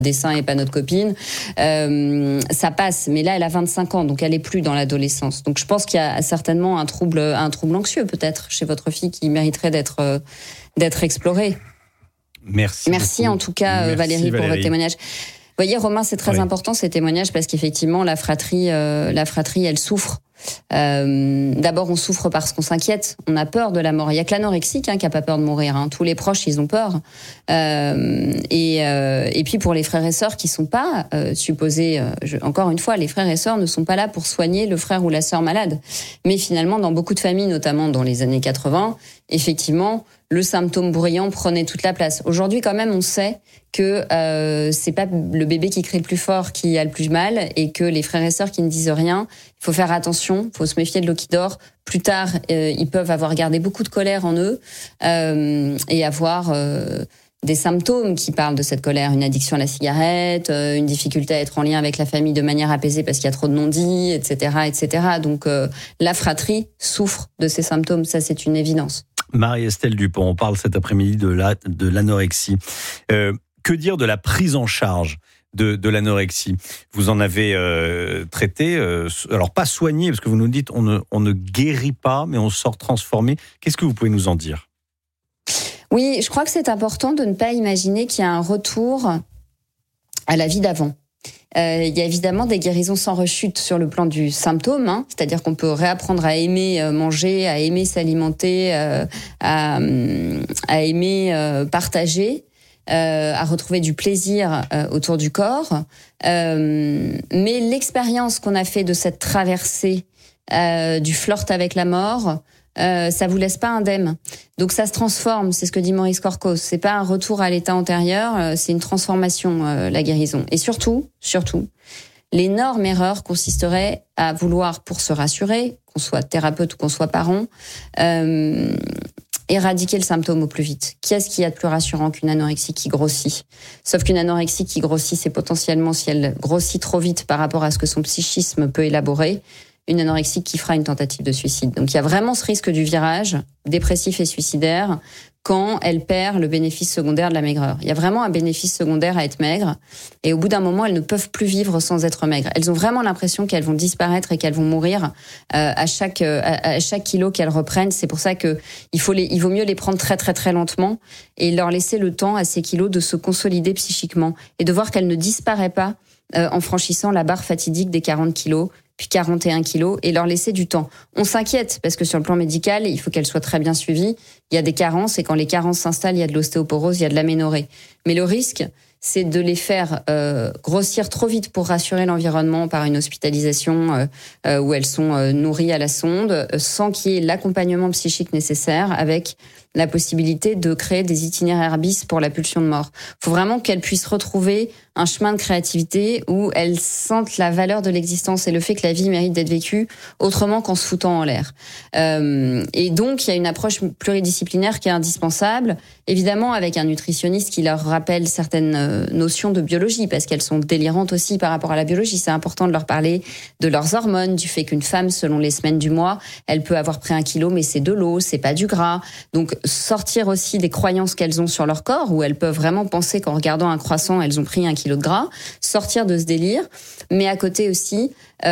des seins et pas notre copine, ça passe. Mais là, elle a 25 ans, donc elle est plus dans l'adolescence. Donc je pense qu'il y a certainement un trouble anxieux peut-être chez votre fille qui mériterait d'être exploré. Merci en tout cas, Valérie, pour votre témoignage. Vous voyez, Romain, c'est très important ces témoignages parce qu'effectivement, la fratrie, elle souffre. D'abord, on souffre parce qu'on s'inquiète, on a peur de la mort. Il y a que l'anorexique qui a pas peur de mourir. Tous les proches, ils ont peur. Et puis pour les frères et sœurs qui sont pas supposés, encore une fois, les frères et sœurs ne sont pas là pour soigner le frère ou la sœur malade. Mais finalement, dans beaucoup de familles, notamment dans les années 80, effectivement, le symptôme bruyant prenait toute la place. Aujourd'hui, quand même, on sait que c'est pas le bébé qui crie le plus fort qui a le plus mal et que les frères et sœurs qui ne disent rien, il faut faire attention, il faut se méfier de l'eau qui dort. Plus tard, ils peuvent avoir gardé beaucoup de colère en eux et avoir des symptômes qui parlent de cette colère, une addiction à la cigarette, une difficulté à être en lien avec la famille de manière apaisée parce qu'il y a trop de non-dits, etc., etc. Donc la fratrie souffre de ces symptômes, ça c'est une évidence. Marie-Estelle Dupont, on parle cet après-midi de l'anorexie. Que dire de la prise en charge de l'anorexie? Vous en avez traité, alors pas soigné, parce que vous nous dites on ne guérit pas, mais on sort transformé. Qu'est-ce que vous pouvez nous en dire? Oui, je crois que c'est important de ne pas imaginer qu'il y a un retour à la vie d'avant. Il y a évidemment des guérisons sans rechute sur le plan du symptôme, c'est-à-dire qu'on peut réapprendre à aimer manger, à aimer s'alimenter, à aimer partager, à retrouver du plaisir autour du corps. Mais l'expérience qu'on a fait de cette traversée du flirt avec la mort, ça vous laisse pas indemne. Donc ça se transforme, c'est ce que dit Maurice Corcos. C'est pas un retour à l'état antérieur, c'est une transformation, la guérison. Et surtout, l'énorme erreur consisterait à vouloir, pour se rassurer, qu'on soit thérapeute ou qu'on soit parent, éradiquer le symptôme au plus vite. Qu'est-ce qu'il y a de plus rassurant qu'une anorexie qui grossit? Sauf qu'une anorexie qui grossit, c'est potentiellement, si elle grossit trop vite par rapport à ce que son psychisme peut élaborer, une anorexie qui fera une tentative de suicide. Donc il y a vraiment ce risque du virage dépressif et suicidaire quand elle perd le bénéfice secondaire de la maigreur. Il y a vraiment un bénéfice secondaire à être maigre et au bout d'un moment, elles ne peuvent plus vivre sans être maigres. Elles ont vraiment l'impression qu'elles vont disparaître et qu'elles vont mourir à chaque kilo qu'elles reprennent. C'est pour ça que il vaut mieux les prendre très très très lentement et leur laisser le temps à ces kilos de se consolider psychiquement et de voir qu'elles ne disparaissent pas en franchissant la barre fatidique des 40 kilos, puis 41 kilos, et leur laisser du temps. On s'inquiète, parce que sur le plan médical, il faut qu'elles soient très bien suivies. Il y a des carences, et quand les carences s'installent, il y a de l'ostéoporose, il y a de l'aménorrhée. Mais le risque, c'est de les faire grossir trop vite pour rassurer l'environnement par une hospitalisation où elles sont nourries à la sonde, sans qu'il y ait l'accompagnement psychique nécessaire, avec la possibilité de créer des itinéraires bis pour la pulsion de mort. Il faut vraiment qu'elles puissent retrouver un chemin de créativité où elles sentent la valeur de l'existence et le fait que la vie mérite d'être vécue autrement qu'en se foutant en l'air. Et donc, il y a une approche pluridisciplinaire qui est indispensable, évidemment avec un nutritionniste qui leur rappelle certaines notions de biologie, parce qu'elles sont délirantes aussi par rapport à la biologie. C'est important de leur parler de leurs hormones, du fait qu'une femme, selon les semaines du mois, elle peut avoir pris 1 kilo, mais c'est de l'eau, c'est pas du gras. Donc, sortir aussi des croyances qu'elles ont sur leur corps, où elles peuvent vraiment penser qu'en regardant un croissant, elles ont pris 1 kilo de gras, sortir de ce délire, mais à côté aussi,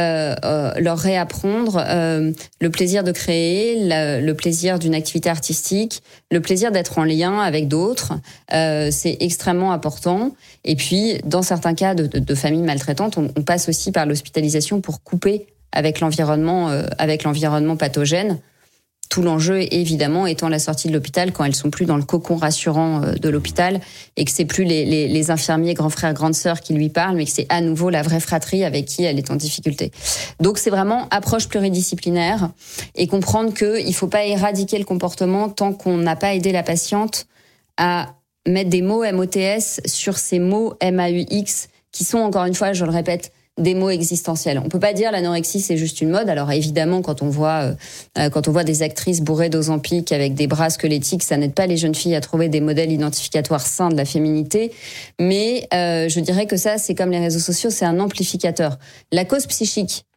leur réapprendre le plaisir de créer, le plaisir d'une activité artistique, le plaisir d'être en lien avec d'autres, c'est extrêmement important. Et puis, dans certains cas de familles maltraitantes, on passe aussi par l'hospitalisation pour couper avec l'environnement pathogène. Tout l'enjeu, évidemment, étant la sortie de l'hôpital quand elles sont plus dans le cocon rassurant de l'hôpital et que c'est plus les infirmiers, grands frères, grandes sœurs qui lui parlent, mais que c'est à nouveau la vraie fratrie avec qui elle est en difficulté. Donc c'est vraiment approche pluridisciplinaire et comprendre qu'il faut pas éradiquer le comportement tant qu'on n'a pas aidé la patiente à mettre des mots MOTS sur ces mots MAUX qui sont, encore une fois, je le répète, des mots existentiels. On peut pas dire l'anorexie c'est juste une mode. Alors évidemment quand on voit des actrices bourrées d'Ozempic avec des bras squelettiques, ça n'aide pas les jeunes filles à trouver des modèles identificatoires sains de la féminité. Mais je dirais que ça c'est comme les réseaux sociaux, c'est un amplificateur. La cause psychique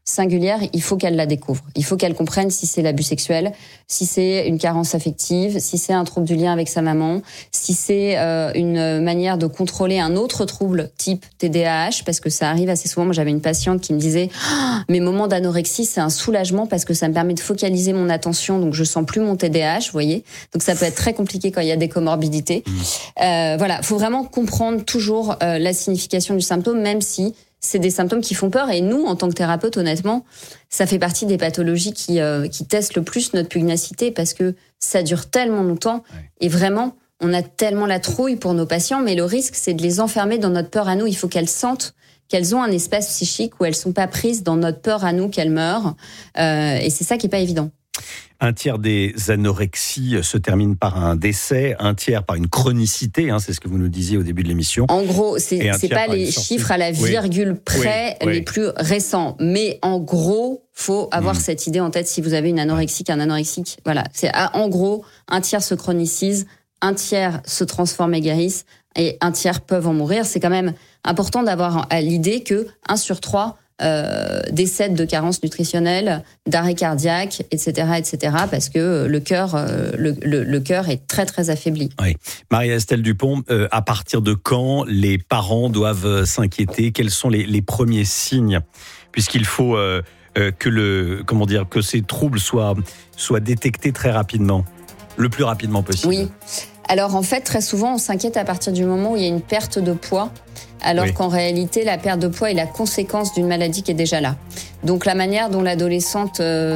singulière, il faut qu'elle la découvre. Il faut qu'elle comprenne si c'est l'abus sexuel, si c'est une carence affective, si c'est un trouble du lien avec sa maman, si c'est une manière de contrôler un autre trouble type TDAH, parce que ça arrive assez souvent. Moi, j'avais une patiente qui me disait mes moments d'anorexie, c'est un soulagement parce que ça me permet de focaliser mon attention, donc je sens plus mon TDAH, vous voyez. Donc ça peut être très compliqué quand il y a des comorbidités. Voilà, faut vraiment comprendre toujours la signification du symptôme, même si c'est des symptômes qui font peur. Et nous, en tant que thérapeute, honnêtement, ça fait partie des pathologies qui testent le plus notre pugnacité parce que ça dure tellement longtemps. Et vraiment, on a tellement la trouille pour nos patients, mais le risque, c'est de les enfermer dans notre peur à nous. Il faut qu'elles sentent qu'elles ont un espace psychique où elles sont pas prises dans notre peur à nous qu'elles meurent. Et c'est ça qui est pas évident. Un tiers des anorexies se termine par un décès, un tiers par une chronicité, c'est ce que vous nous disiez au début de l'émission. En gros, c'est pas les chiffres à la virgule près les plus récents, mais en gros, faut avoir cette idée en tête si vous avez une anorexique, un anorexique. Voilà, c'est en gros, un tiers se chronicise, un tiers se transforme et guérisse, et un tiers peuvent en mourir. C'est quand même important d'avoir à l'idée que 1 sur 3 décèdent de carences nutritionnelles, d'arrêt cardiaque, etc., parce que le cœur est très très affaibli. Oui. Marie-Estelle Dupont, à partir de quand les parents doivent s'inquiéter? Quels sont les premiers signes? Puisqu'il faut que ces troubles soient détectés très rapidement, le plus rapidement possible. Oui. Alors en fait, très souvent, on s'inquiète à partir du moment où il y a une perte de poids, alors qu'en réalité, la perte de poids est la conséquence d'une maladie qui est déjà là. Donc la manière dont l'adolescente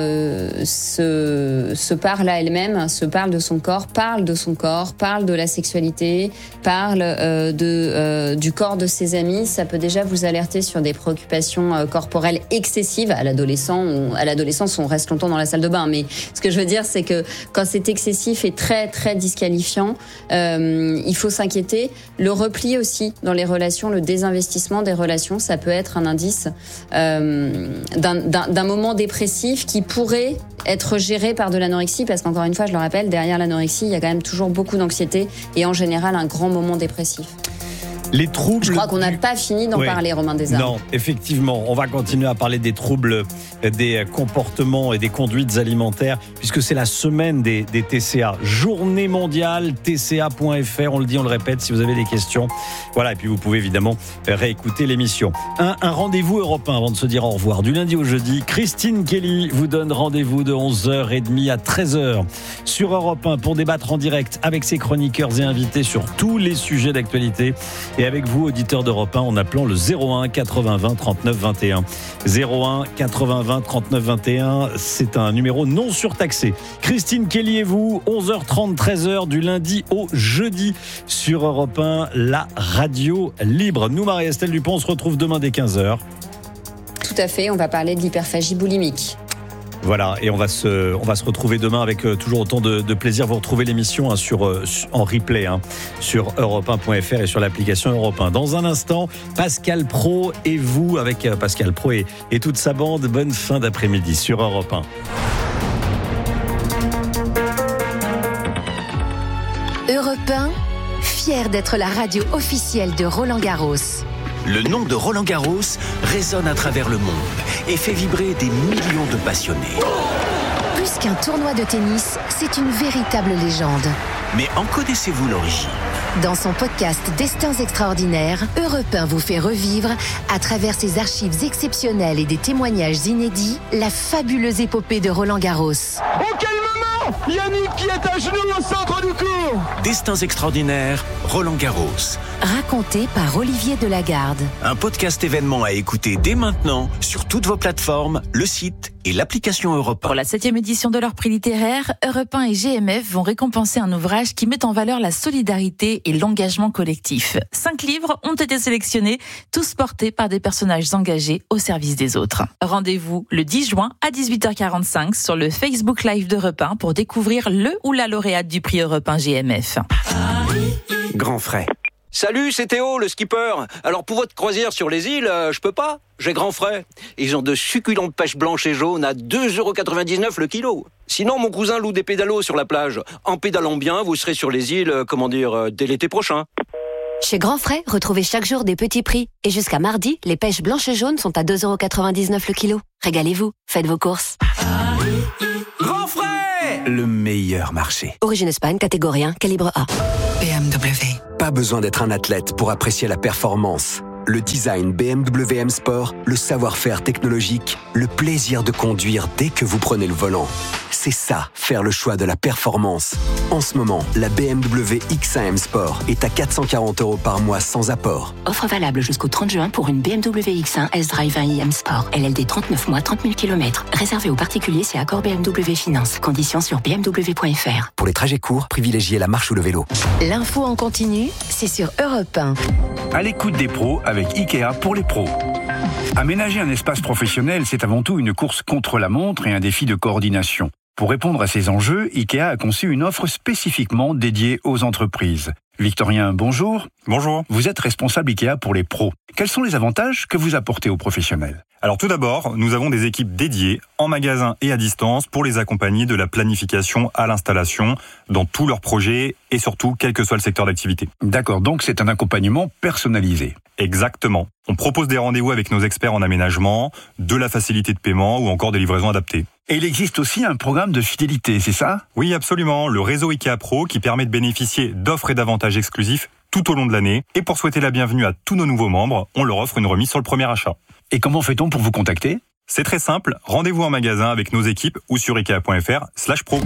se parle à elle-même, se parle de son corps, parle de la sexualité, parle du corps de ses amis, ça peut déjà vous alerter sur des préoccupations corporelles excessives. À l'adolescence, on reste longtemps dans la salle de bain, mais ce que je veux dire, c'est que quand c'est excessif et très très disqualifiant, il faut s'inquiéter. Le repli aussi dans les relations, le désinvestissement des relations, ça peut être un indice d'un moment dépressif qui pourrait être géré par de l'anorexie, parce qu'encore une fois, je le rappelle, derrière l'anorexie, il y a quand même toujours beaucoup d'anxiété et en général un grand moment dépressif. Les troubles. Je crois qu'on n'a pas fini d'en parler, Romain Desarmes. Non, effectivement, on va continuer à parler des troubles, des comportements et des conduites alimentaires, puisque c'est la semaine des TCA. Journée mondiale, tca.fr, on le dit, on le répète, si vous avez des questions. Voilà, et puis vous pouvez évidemment réécouter l'émission. Un rendez-vous Europe 1 avant de se dire au revoir. Du lundi au jeudi, Christine Kelly vous donne rendez-vous de 11h30 à 13h sur Europe 1 pour débattre en direct avec ses chroniqueurs et invités sur tous les sujets d'actualité. Et avec vous, auditeurs d'Europe 1, en appelant le 01 80 20 39 21. 01 80 20 39 21, c'est un numéro non surtaxé. Christine Kelly et vous, 11h30, 13h du lundi au jeudi sur Europe 1, la radio libre. Nous, Marie-Estelle Dupont, on se retrouve demain dès 15h. Tout à fait, on va parler de l'hyperphagie boulimique. Voilà, et on va se retrouver demain avec toujours autant de plaisir. Vous retrouvez l'émission en replay sur europe1.fr et sur l'application Europe 1. Dans un instant, Pascal Praud et vous, avec Pascal Praud et toute sa bande. Bonne fin d'après-midi sur Europe 1. Europe 1, fier d'être la radio officielle de Roland-Garros. Le nom de Roland-Garros résonne à travers le monde et fait vibrer des millions de passionnés. Plus qu'un tournoi de tennis, c'est une véritable légende. Mais en connaissez-vous l'origine ? Dans son podcast Destins extraordinaires, Europe 1 vous fait revivre, à travers ses archives exceptionnelles et des témoignages inédits, la fabuleuse épopée de Roland-Garros. Oh, quel moment ! Yannick qui est à genoux au centre du court. Destins extraordinaires, Roland-Garros. Raconté par Olivier Delagarde. Un podcast événement à écouter dès maintenant sur toutes vos plateformes, le site et l'application Europe 1. Pour la 7e édition de leur prix littéraire, Europe 1 et GMF vont récompenser un ouvrage qui met en valeur la solidarité et l'engagement collectif. 5 livres ont été sélectionnés, tous portés par des personnages engagés au service des autres. Rendez-vous le 10 juin à 18h45 sur le Facebook Live d'Europe 1 pour découvrir le ou la lauréate du prix Europe 1 GMF. Grand frais. Salut, c'est Théo, le skipper. Alors pour votre croisière sur les îles, je peux pas. J'ai grand frais. Ils ont de succulentes pêches blanches et jaunes à 2,99€ le kilo. Sinon, mon cousin loue des pédalos sur la plage. En pédalant bien, vous serez sur les îles, dès l'été prochain. Chez Grand Frais, retrouvez chaque jour des petits prix. Et jusqu'à mardi, les pêches blanches et jaunes sont à 2,99€ le kilo. Régalez-vous, faites vos courses. Grand Frais, le meilleur marché. Origine Espagne, catégorie 1, calibre A. BMW. Pas besoin d'être un athlète pour apprécier la performance. Le design BMW M Sport, le savoir-faire technologique, le plaisir de conduire dès que vous prenez le volant. C'est ça, faire le choix de la performance. En ce moment, la BMW X1 M Sport est à 440€ par mois sans apport. Offre valable jusqu'au 30 juin pour une BMW X1 S-Drive 1i M Sport. LLD 39 mois, 30 000 km. Réservé aux particuliers, c'est accord BMW Finance. Conditions sur bmw.fr. Pour les trajets courts, privilégiez la marche ou le vélo. L'info en continu, c'est sur Europe 1. À l'écoute des pros avec Ikea pour les pros. Aménager un espace professionnel, c'est avant tout une course contre la montre et un défi de coordination. Pour répondre à ces enjeux, Ikea a conçu une offre spécifiquement dédiée aux entreprises. Victorien, bonjour. Bonjour. Vous êtes responsable Ikea pour les pros. Quels sont les avantages que vous apportez aux professionnels ? Alors tout d'abord, nous avons des équipes dédiées en magasin et à distance pour les accompagner de la planification à l'installation dans tous leurs projets et surtout quel que soit le secteur d'activité. D'accord, donc c'est un accompagnement personnalisé. Exactement. On propose des rendez-vous avec nos experts en aménagement, de la facilité de paiement ou encore des livraisons adaptées. Et il existe aussi un programme de fidélité, c'est ça ? Oui, absolument. Le réseau Ikea Pro qui permet de bénéficier d'offres et d'avantages exclusifs tout au long de l'année. Et pour souhaiter la bienvenue à tous nos nouveaux membres, on leur offre une remise sur le premier achat. Et comment fait-on pour vous contacter ? C'est très simple. Rendez-vous en magasin avec nos équipes ou sur ikea.fr/pro.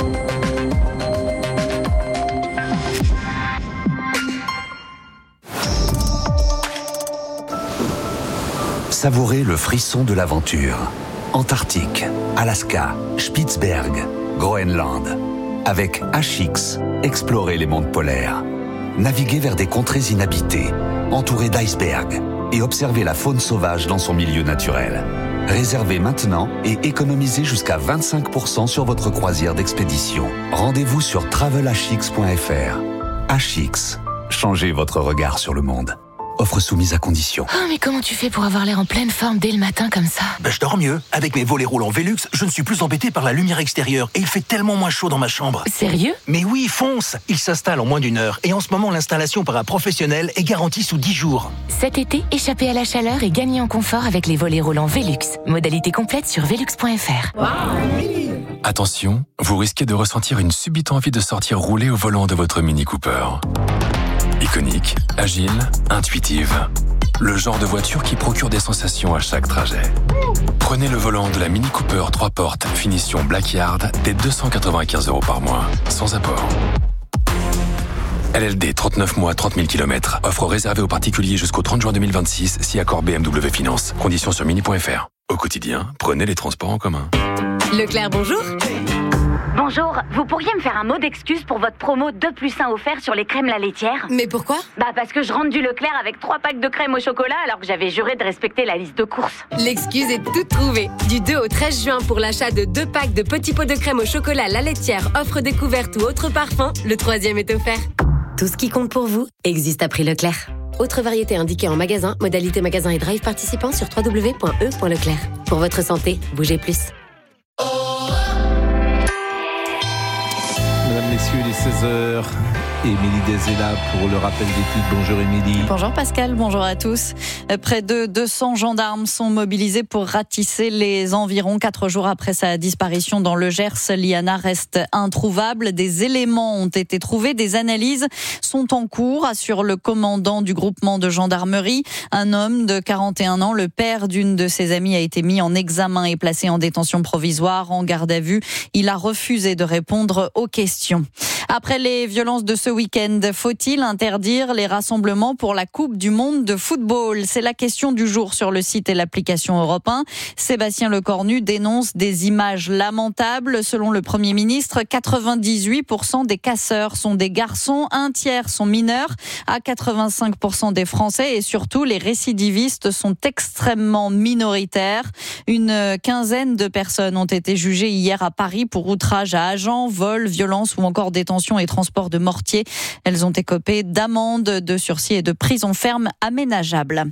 Savourez le frisson de l'aventure. Antarctique, Alaska, Spitzberg, Groenland. Avec HX, explorez les mondes polaires. Naviguez vers des contrées inhabitées, entourées d'icebergs, et observez la faune sauvage dans son milieu naturel. Réservez maintenant et économisez jusqu'à 25% sur votre croisière d'expédition. Rendez-vous sur travelhx.fr. HX, changez votre regard sur le monde. Offre soumise à condition. Oh, mais comment tu fais pour avoir l'air en pleine forme dès le matin comme ça ? Je dors mieux. Avec mes volets roulants Velux, je ne suis plus embêté par la lumière extérieure et il fait tellement moins chaud dans ma chambre. Sérieux ? Mais oui, fonce ! Il s'installe en moins d'1 heure et en ce moment, l'installation par un professionnel est garantie sous 10 jours. Cet été, échappez à la chaleur et gagnez en confort avec les volets roulants Velux. Modalité complète sur velux.fr. Attention, vous risquez de ressentir une subite envie de sortir rouler au volant de votre Mini Cooper. Iconique, agile, intuitive. Le genre de voiture qui procure des sensations à chaque trajet. Prenez le volant de la Mini Cooper 3 portes, finition Blackyard, dès 295€ par mois, sans apport. LLD 39 mois, 30 000 km. Offre réservée aux particuliers jusqu'au 30 juin 2026, si accord BMW Finance. Conditions sur mini.fr. Au quotidien, prenez les transports en commun. Leclerc, bonjour. Bonjour, vous pourriez me faire un mot d'excuse pour votre promo 2+1 offert sur les crèmes La Laitière ? Mais pourquoi ? Parce que je rentre du Leclerc avec 3 packs de crème au chocolat alors que j'avais juré de respecter la liste de courses. L'excuse est toute trouvée. Du 2 au 13 juin pour l'achat de 2 packs de petits pots de crème au chocolat La Laitière, offre découverte ou autre parfum, le 3e est offert. Tout ce qui compte pour vous existe à prix Leclerc. Autre variété indiquée en magasin, modalité magasin et drive participant sur www.e.leclerc. Pour votre santé, bougez plus. Mesdames, Messieurs, il est 16h. Émilie Dezela pour le rappel des titres. Bonjour Émilie. Bonjour Pascal, bonjour à tous. Près de 200 gendarmes sont mobilisés pour ratisser les environs 4 jours après sa disparition dans le Gers. Liana reste introuvable. Des éléments ont été trouvés, des analyses sont en cours, assure le commandant du groupement de gendarmerie. Un homme de 41 ans, le père d'une de ses amies, a été mis en examen et placé en détention provisoire, en garde à vue. Il a refusé de répondre aux questions. Après les violences de ce week-end, faut-il interdire les rassemblements pour la Coupe du Monde de football ? C'est la question du jour sur le site et l'application Europe 1. Sébastien Lecornu dénonce des images lamentables. Selon le Premier ministre, 98% des casseurs sont des garçons, 1/3 sont mineurs, à 85% des Français et surtout les récidivistes sont extrêmement minoritaires. Une quinzaine de personnes ont été jugées hier à Paris pour outrage à agents, vol, violence ou encore détention et transport de mortier. Elles ont écopé d'amendes, de sursis et de prison ferme aménageable.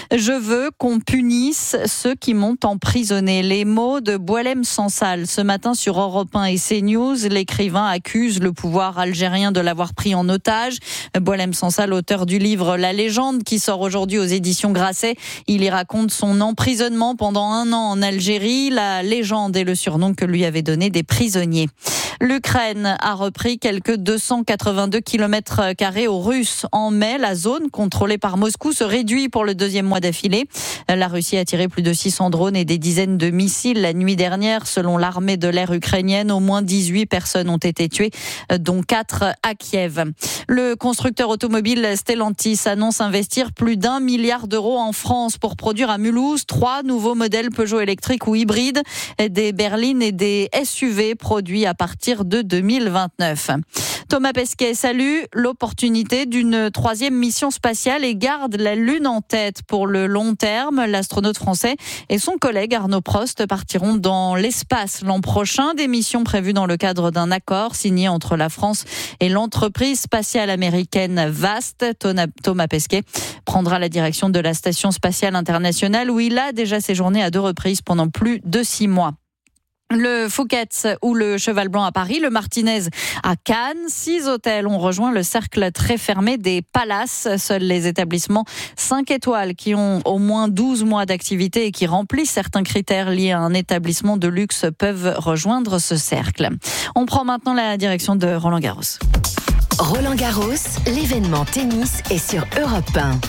Je veux qu'on punisse ceux qui m'ont emprisonné. Les mots de Boualem Sansal ce matin sur Europe 1 et CNews. L'écrivain accuse le pouvoir algérien de l'avoir pris en otage. Boualem Sansal, auteur du livre La Légende, qui sort aujourd'hui aux éditions Grasset. Il y raconte son emprisonnement pendant 1 an en Algérie. La légende est le surnom que lui avaient donné des prisonniers. L'Ukraine a repris quelques 282 km² aux Russes. En mai, la zone contrôlée par Moscou se réduit pour le 2e mois d'affilée. La Russie a tiré plus de 600 drones et des dizaines de missiles la nuit dernière. Selon l'armée de l'air ukrainienne, au moins 18 personnes ont été tuées, dont 4 à Kiev. Le constructeur automobile Stellantis annonce investir plus d'1 milliard d'euros en France pour produire à Mulhouse 3 nouveaux modèles Peugeot électriques ou hybrides, des berlines et des SUV produits à partir de 2029. Thomas Pesquet salue l'opportunité d'une 3e mission spatiale et garde la Lune en tête pour le long terme. L'astronaute français et son collègue Arnaud Prost partiront dans l'espace l'an prochain. Des missions prévues dans le cadre d'un accord signé entre la France et l'entreprise spatiale américaine VAST. Thomas Pesquet prendra la direction de la Station spatiale internationale où il a déjà séjourné à 2 reprises pendant plus de 6 mois. Le Fouquet's ou le Cheval Blanc à Paris, le Martinez à Cannes. 6 hôtels ont rejoint le cercle très fermé des Palaces. Seuls les établissements 5 étoiles qui ont au moins 12 mois d'activité et qui remplissent certains critères liés à un établissement de luxe peuvent rejoindre ce cercle. On prend maintenant la direction de Roland Garros. Roland Garros, l'événement tennis est sur Europe 1.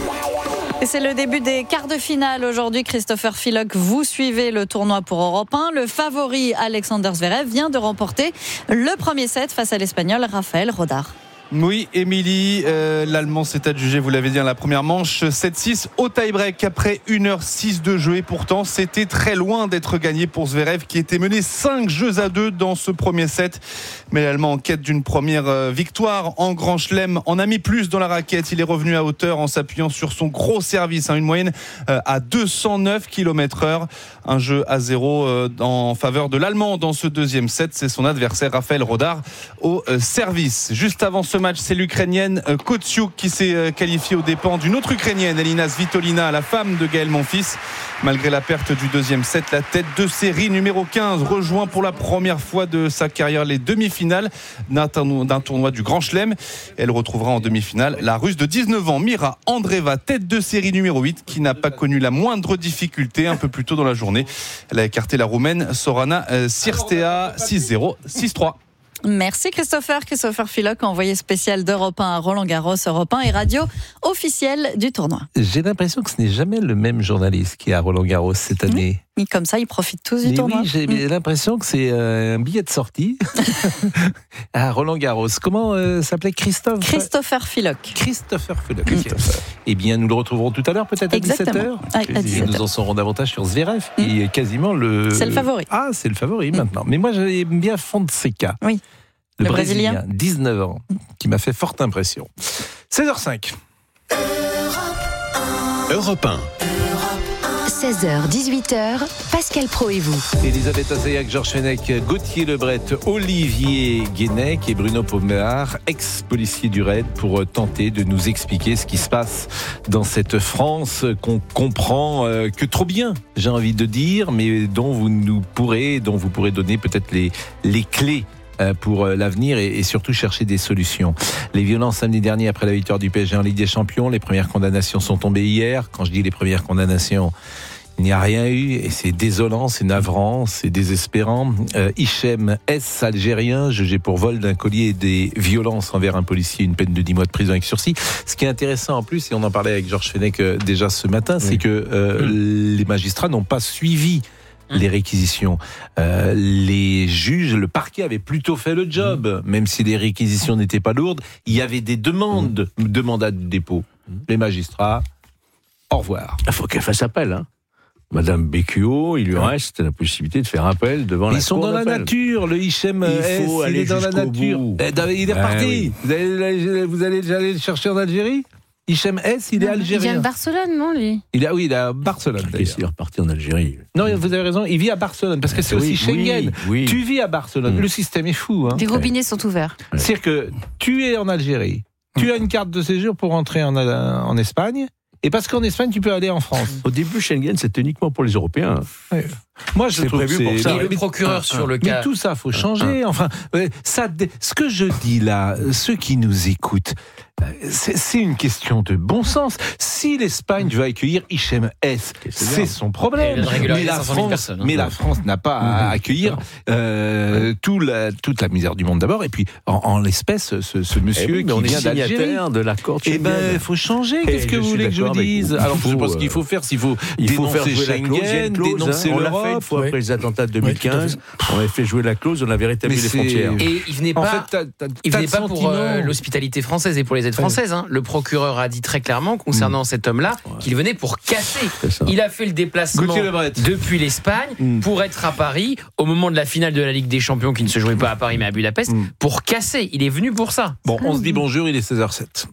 Et c'est le début des quarts de finale aujourd'hui. Christopher Filock, vous suivez le tournoi pour Europe 1. Le favori Alexander Zverev vient de remporter le premier set face à l'Espagnol Rafael Rodar. Oui, Émilie, l'Allemand s'est adjugé, vous l'avez dit, la première manche 7-6 au tie-break après 1h06 de jeu. Et pourtant, c'était très loin d'être gagné pour Zverev qui était mené 5-2 dans ce premier set. Mais l'Allemand, en quête d'une première victoire en Grand Chelem, en a mis plus dans la raquette. Il est revenu à hauteur en s'appuyant sur son gros service, une moyenne à 209 km/h. Un jeu à 0 en faveur de l'Allemand dans ce deuxième set. C'est son adversaire Rafael Rodar au service. Juste avant ce match, c'est l'Ukrainienne Kotsiuk qui s'est qualifiée aux dépens d'une autre Ukrainienne, Elina Svitolina, la femme de Gaël Monfils. Malgré la perte du deuxième set, la tête de série numéro 15 rejoint pour la première fois de sa carrière les demi-finales d'un tournoi du Grand Chelem. Elle retrouvera en demi-finale la Russe de 19 ans, Mira Andreeva, tête de série numéro 8, qui n'a pas connu la moindre difficulté un peu plus tôt dans la journée. Elle a écarté la Roumaine Sorana Cirstea 6-0, 6-3. Merci Christopher Filock, envoyé spécial d'Europe 1 à Roland Garros. Europe 1 et radio officielle du tournoi. J'ai l'impression que ce n'est jamais le même journaliste qui est à Roland Garros cette année. Oui, comme ça, ils profitent tous du tournoi. Oui, j'ai l'impression que c'est un billet de sortie à Roland Garros. Comment s'appelait Christopher Filock. Christopher Filock. Eh bien, nous le retrouverons tout à l'heure, peut-être à 17h. À 17h. Nous en saurons davantage sur Zverev, qui est quasiment le... C'est le favori. Ah, c'est le favori maintenant. Mais moi, j'aime bien Fonseca. Oui. Le Brésilien, 19 ans, qui m'a fait forte impression. 16h05. Europe 1. 16h, 18h, Pascal Praud et vous. Elisabeth Azéac, Georges Fenech, Gauthier Lebret, Olivier Guénec et Bruno Pomar, ex-policier du RAID, pour tenter de nous expliquer ce qui se passe dans cette France qu'on comprend que trop bien, j'ai envie de dire, mais dont vous pourrez donner peut-être les clés pour l'avenir et surtout chercher des solutions. Les violences samedi dernier après la victoire du PSG en Ligue des Champions, les premières condamnations sont tombées hier. Quand je dis les premières condamnations, il n'y a rien eu et c'est désolant, c'est navrant, c'est désespérant. Hichem S, algérien, jugé pour vol d'un collier et des violences envers un policier, une peine de 10 mois de prison avec sursis. Ce qui est intéressant en plus, et on en parlait avec Georges Fenech déjà ce matin, c'est que les magistrats n'ont pas suivi les réquisitions. Les juges, le parquet avait plutôt fait le job, même si les réquisitions n'étaient pas lourdes. Il y avait des demandes de mandat de dépôt. Les magistrats, au revoir. Il faut qu'elle fasse appel, Madame Becchio, il lui reste la possibilité de faire appel devant la cour d'appel. Ils sont dans la nature, le Hichem S, il est dans la nature. Il est reparti. Oui. Vous allez déjà aller le chercher en Algérie ? Hichem S, il est algérien. Il vient de Barcelone, non, lui ? Il est à Barcelone. Il est reparti en Algérie. Non, vous avez raison, il vit à Barcelone, parce que c'est aussi Schengen. Oui. Tu vis à Barcelone, le système est fou. Les robinets sont ouverts. C'est-à-dire que tu es en Algérie, tu as une carte de séjour pour entrer en Espagne, Et parce qu'en Espagne, tu peux aller en France. Au début, Schengen, c'était uniquement pour les Européens. Ouais. Moi, je trouve prévu pour ça. Et le procureur sur le cas. Mais tout ça, faut changer. Enfin, ça, ce que je dis là, ceux qui nous écoutent, c'est une question de bon sens. Si l'Espagne veut accueillir Hichem S, c'est son problème. Mais la France n'a pas à accueillir toute la misère du monde d'abord. Et puis, en l'espèce, ce monsieur qui vient d'Algérie, de l'accord. Eh ben, il faut changer. Qu'est-ce que vous voulez que je vous dise? Alors, je pense qu'il faut faire, il faut faire jouer Schengen, dénoncer l'Europe. Une fois après les attentats de 2015, on avait fait jouer la clause, on avait rétabli les frontières. Et il venait pas, pour l'hospitalité française et pour les aides françaises. Hein. Le procureur a dit très clairement concernant cet homme-là qu'il venait pour casser. Il a fait le déplacement depuis l'Espagne pour être à Paris au moment de la finale de la Ligue des Champions qui ne se jouait pas à Paris mais à Budapest pour casser. Il est venu pour ça. Bon, on se dit bonjour, il est 16h07.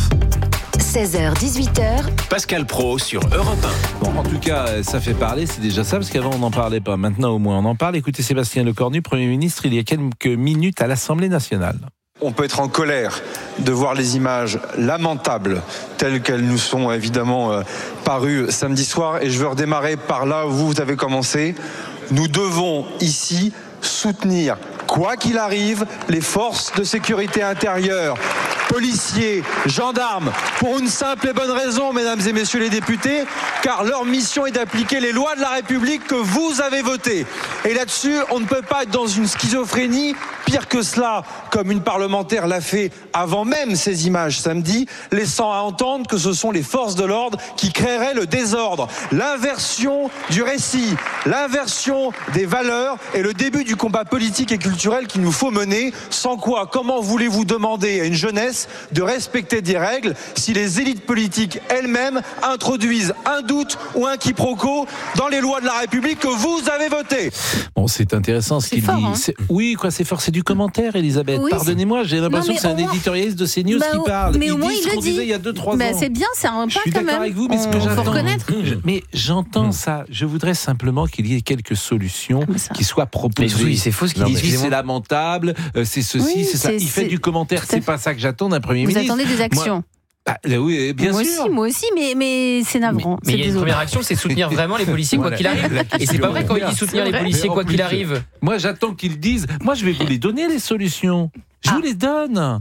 16h, 18h. Pascal Praud sur Europe 1. Bon, en tout cas, ça fait parler, c'est déjà ça, parce qu'avant on n'en parlait pas. Maintenant, au moins, on en parle. Écoutez Sébastien Lecornu, Premier ministre, il y a quelques minutes à l'Assemblée nationale. On peut être en colère de voir les images lamentables telles qu'elles nous sont évidemment parues samedi soir. Et je veux redémarrer par là où vous avez commencé. Nous devons ici soutenir, quoi qu'il arrive, les forces de sécurité intérieure, policiers, gendarmes, pour une simple et bonne raison, mesdames et messieurs les députés, car leur mission est d'appliquer les lois de la République que vous avez votées. Et là-dessus, on ne peut pas être dans une schizophrénie, pire que cela, comme une parlementaire l'a fait avant même ces images samedi, laissant à entendre que ce sont les forces de l'ordre qui créeraient le désordre. L'inversion du récit, l'inversion des valeurs est le début du combat politique et culturel qu'il nous faut mener, sans quoi, comment voulez-vous demander à une jeunesse de respecter des règles si les élites politiques elles-mêmes introduisent un doute ou un quiproquo dans les lois de la République que vous avez votées. Bon, c'est intéressant ce qu'il dit. Hein. Oui, quoi, c'est fort, c'est du commentaire, Elisabeth. Oui, pardonnez-moi, j'ai l'impression que c'est un éditorialiste de CNews qui parle. Mais au moins, il le dit. Il y a 2-3 ans. C'est bien, c'est un pas quand même. Avec vous, mais ce que faut reconnaître. Mais j'entends ça. Je voudrais simplement qu'il y ait quelques solutions qui soient proposées. Mais oui, c'est faux ce qu'il dit. C'est lamentable, c'est ceci, c'est ça. Il fait du commentaire. C'est pas ça que j'attends d'un Premier ministre. Vous attendez des actions. Oui, bien sûr. Moi aussi, mais c'est navrant. Mais il y a une première action, c'est soutenir vraiment les policiers quoi qu'il arrive. Et c'est pas vrai quand il dit soutenir les policiers quoi qu'il arrive. Moi, j'attends qu'ils disent. Moi, je vais vous les donner les solutions. Je vous les donne.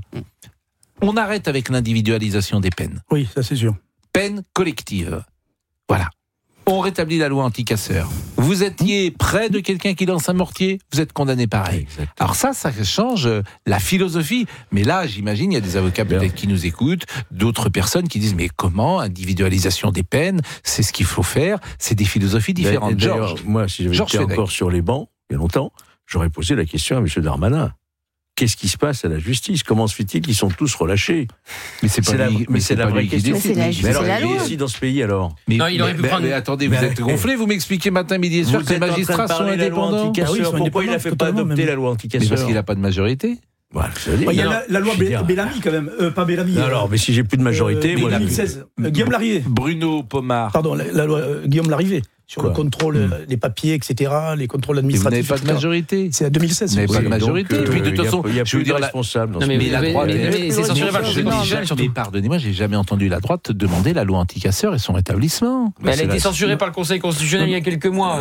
On arrête avec l'individualisation des peines. Oui, ça c'est sûr. Peine collective. Voilà. On rétablit la loi anti-casseurs. Vous étiez près de quelqu'un qui lance un mortier, vous êtes condamné pareil. Exactement. Alors ça change la philosophie. Mais là, j'imagine, il y a des avocats peut-être qui nous écoutent, d'autres personnes qui disent, mais comment individualisation des peines, c'est ce qu'il faut faire, c'est des philosophies différentes. D'ailleurs, moi, si j'avais été encore sur les bancs, il y a longtemps, j'aurais posé la question à M. Darmanin. Qu'est-ce qui se passe à la justice? Comment se fait-il qu'ils sont tous relâchés? Mais c'est la vraie question. C'est la loi. Ici dans ce pays alors. Non, il aurait pu prendre. Mais attendez, vous êtes gonflé. Vous m'expliquez matin, midi et soir que les magistrats sont indépendants. Pourquoi il n'a fait pas adopter la loi anti-casseurs? Parce qu'il n'a pas de majorité. Voilà, il y a la loi Bellamy quand même, pas Bellamy. Alors, mais si j'ai plus de majorité, moi 2016. Guillaume Larrivé. Bruno Pomar. Pardon, la loi Guillaume Larrivé. Sur le contrôle, les papiers, etc., les contrôles administratifs. Vous n'avez pas de majorité. C'est à 2016. Vous n'avez pas de majorité. Donc, puis de toute façon, il y a plus de responsables. Mais la droite, c'est censuré par le Conseil constitutionnel surtout. Mais pardonnez-moi, j'ai jamais entendu la droite demander la loi anti-casseurs et son rétablissement. Elle a été censurée par le Conseil constitutionnel il y a quelques mois.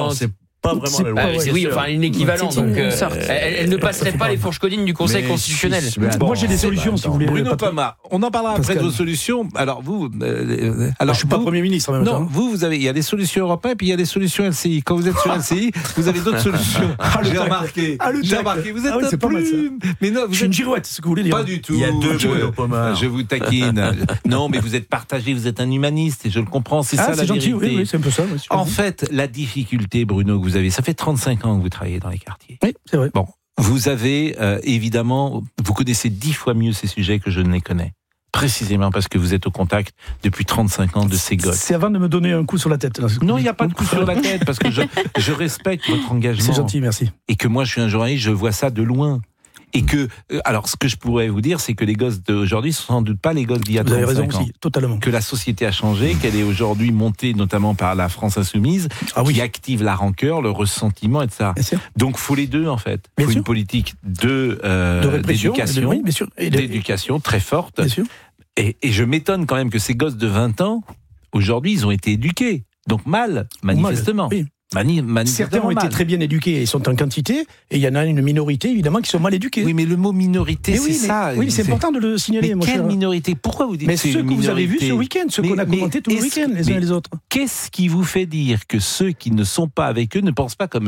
Pas vraiment la loi. Oui, enfin une équivalente. Donc, elle ne passerait pas les fourches codines du Conseil constitutionnel. Moi, j'ai des solutions, si vous voulez. Bruno Pomar, on en parlera après de vos solutions. Alors vous, je suis pas Premier ministre en même temps. Non, vous avez, il y a des solutions européennes, puis il y a des solutions LCI. Quand vous êtes sur LCI, vous avez d'autres solutions. J'ai remarqué. Vous êtes c'est pas mal ça. Mais non, je suis une girouette, c'est ce que vous voulez dire. Pas du tout. Il y a deux Bruno Pomar. Je vous taquine. Non, mais vous êtes partagé, vous êtes un humaniste, et je le comprends. C'est ça la vérité. Oui, c'est un peu ça. En fait, la difficulté, Bruno, que vous avez, ça fait 35 ans que vous travaillez dans les quartiers. Oui, c'est vrai. Bon, vous avez évidemment, vous connaissez 10 fois mieux ces sujets que je ne les connais. Précisément parce que vous êtes au contact depuis 35 ans de ces gosses. C'est avant de me donner un coup sur la tête. Là, non, il n'y a pas de coup sur la tête parce que je respecte votre engagement. C'est gentil, merci. Et que moi, je suis un journaliste, je vois ça de loin. Et que, alors, ce que je pourrais vous dire, c'est que les gosses d'aujourd'hui sont sans doute pas les gosses d'il y a 35 ans. Vous avez raison aussi, totalement. Que la société a changé, qu'elle est aujourd'hui montée notamment par la France insoumise, qui active la rancœur, le ressentiment, etc. Donc, faut les deux, en fait. Il faut une politique d'éducation, d'éducation très forte. Bien sûr. Et je m'étonne quand même que ces gosses de 20 ans aujourd'hui, ils ont été éduqués. Donc mal, manifestement. Oui. Certains ont été très bien éduqués, ils sont en quantité, et il y en a une minorité, évidemment, qui sont mal éduqués. Oui, mais le mot minorité, ça. Oui, c'est important de le signaler. Mais quelle minorité ? Pourquoi vous dites que c'est une minorité ? Mais ceux que vous avez vus ce week-end, ceux qu'on a commentés tout le week-end, les uns et les autres. Qu'est-ce qui vous fait dire que ceux qui ne sont pas avec eux ne pensent pas comme eux ?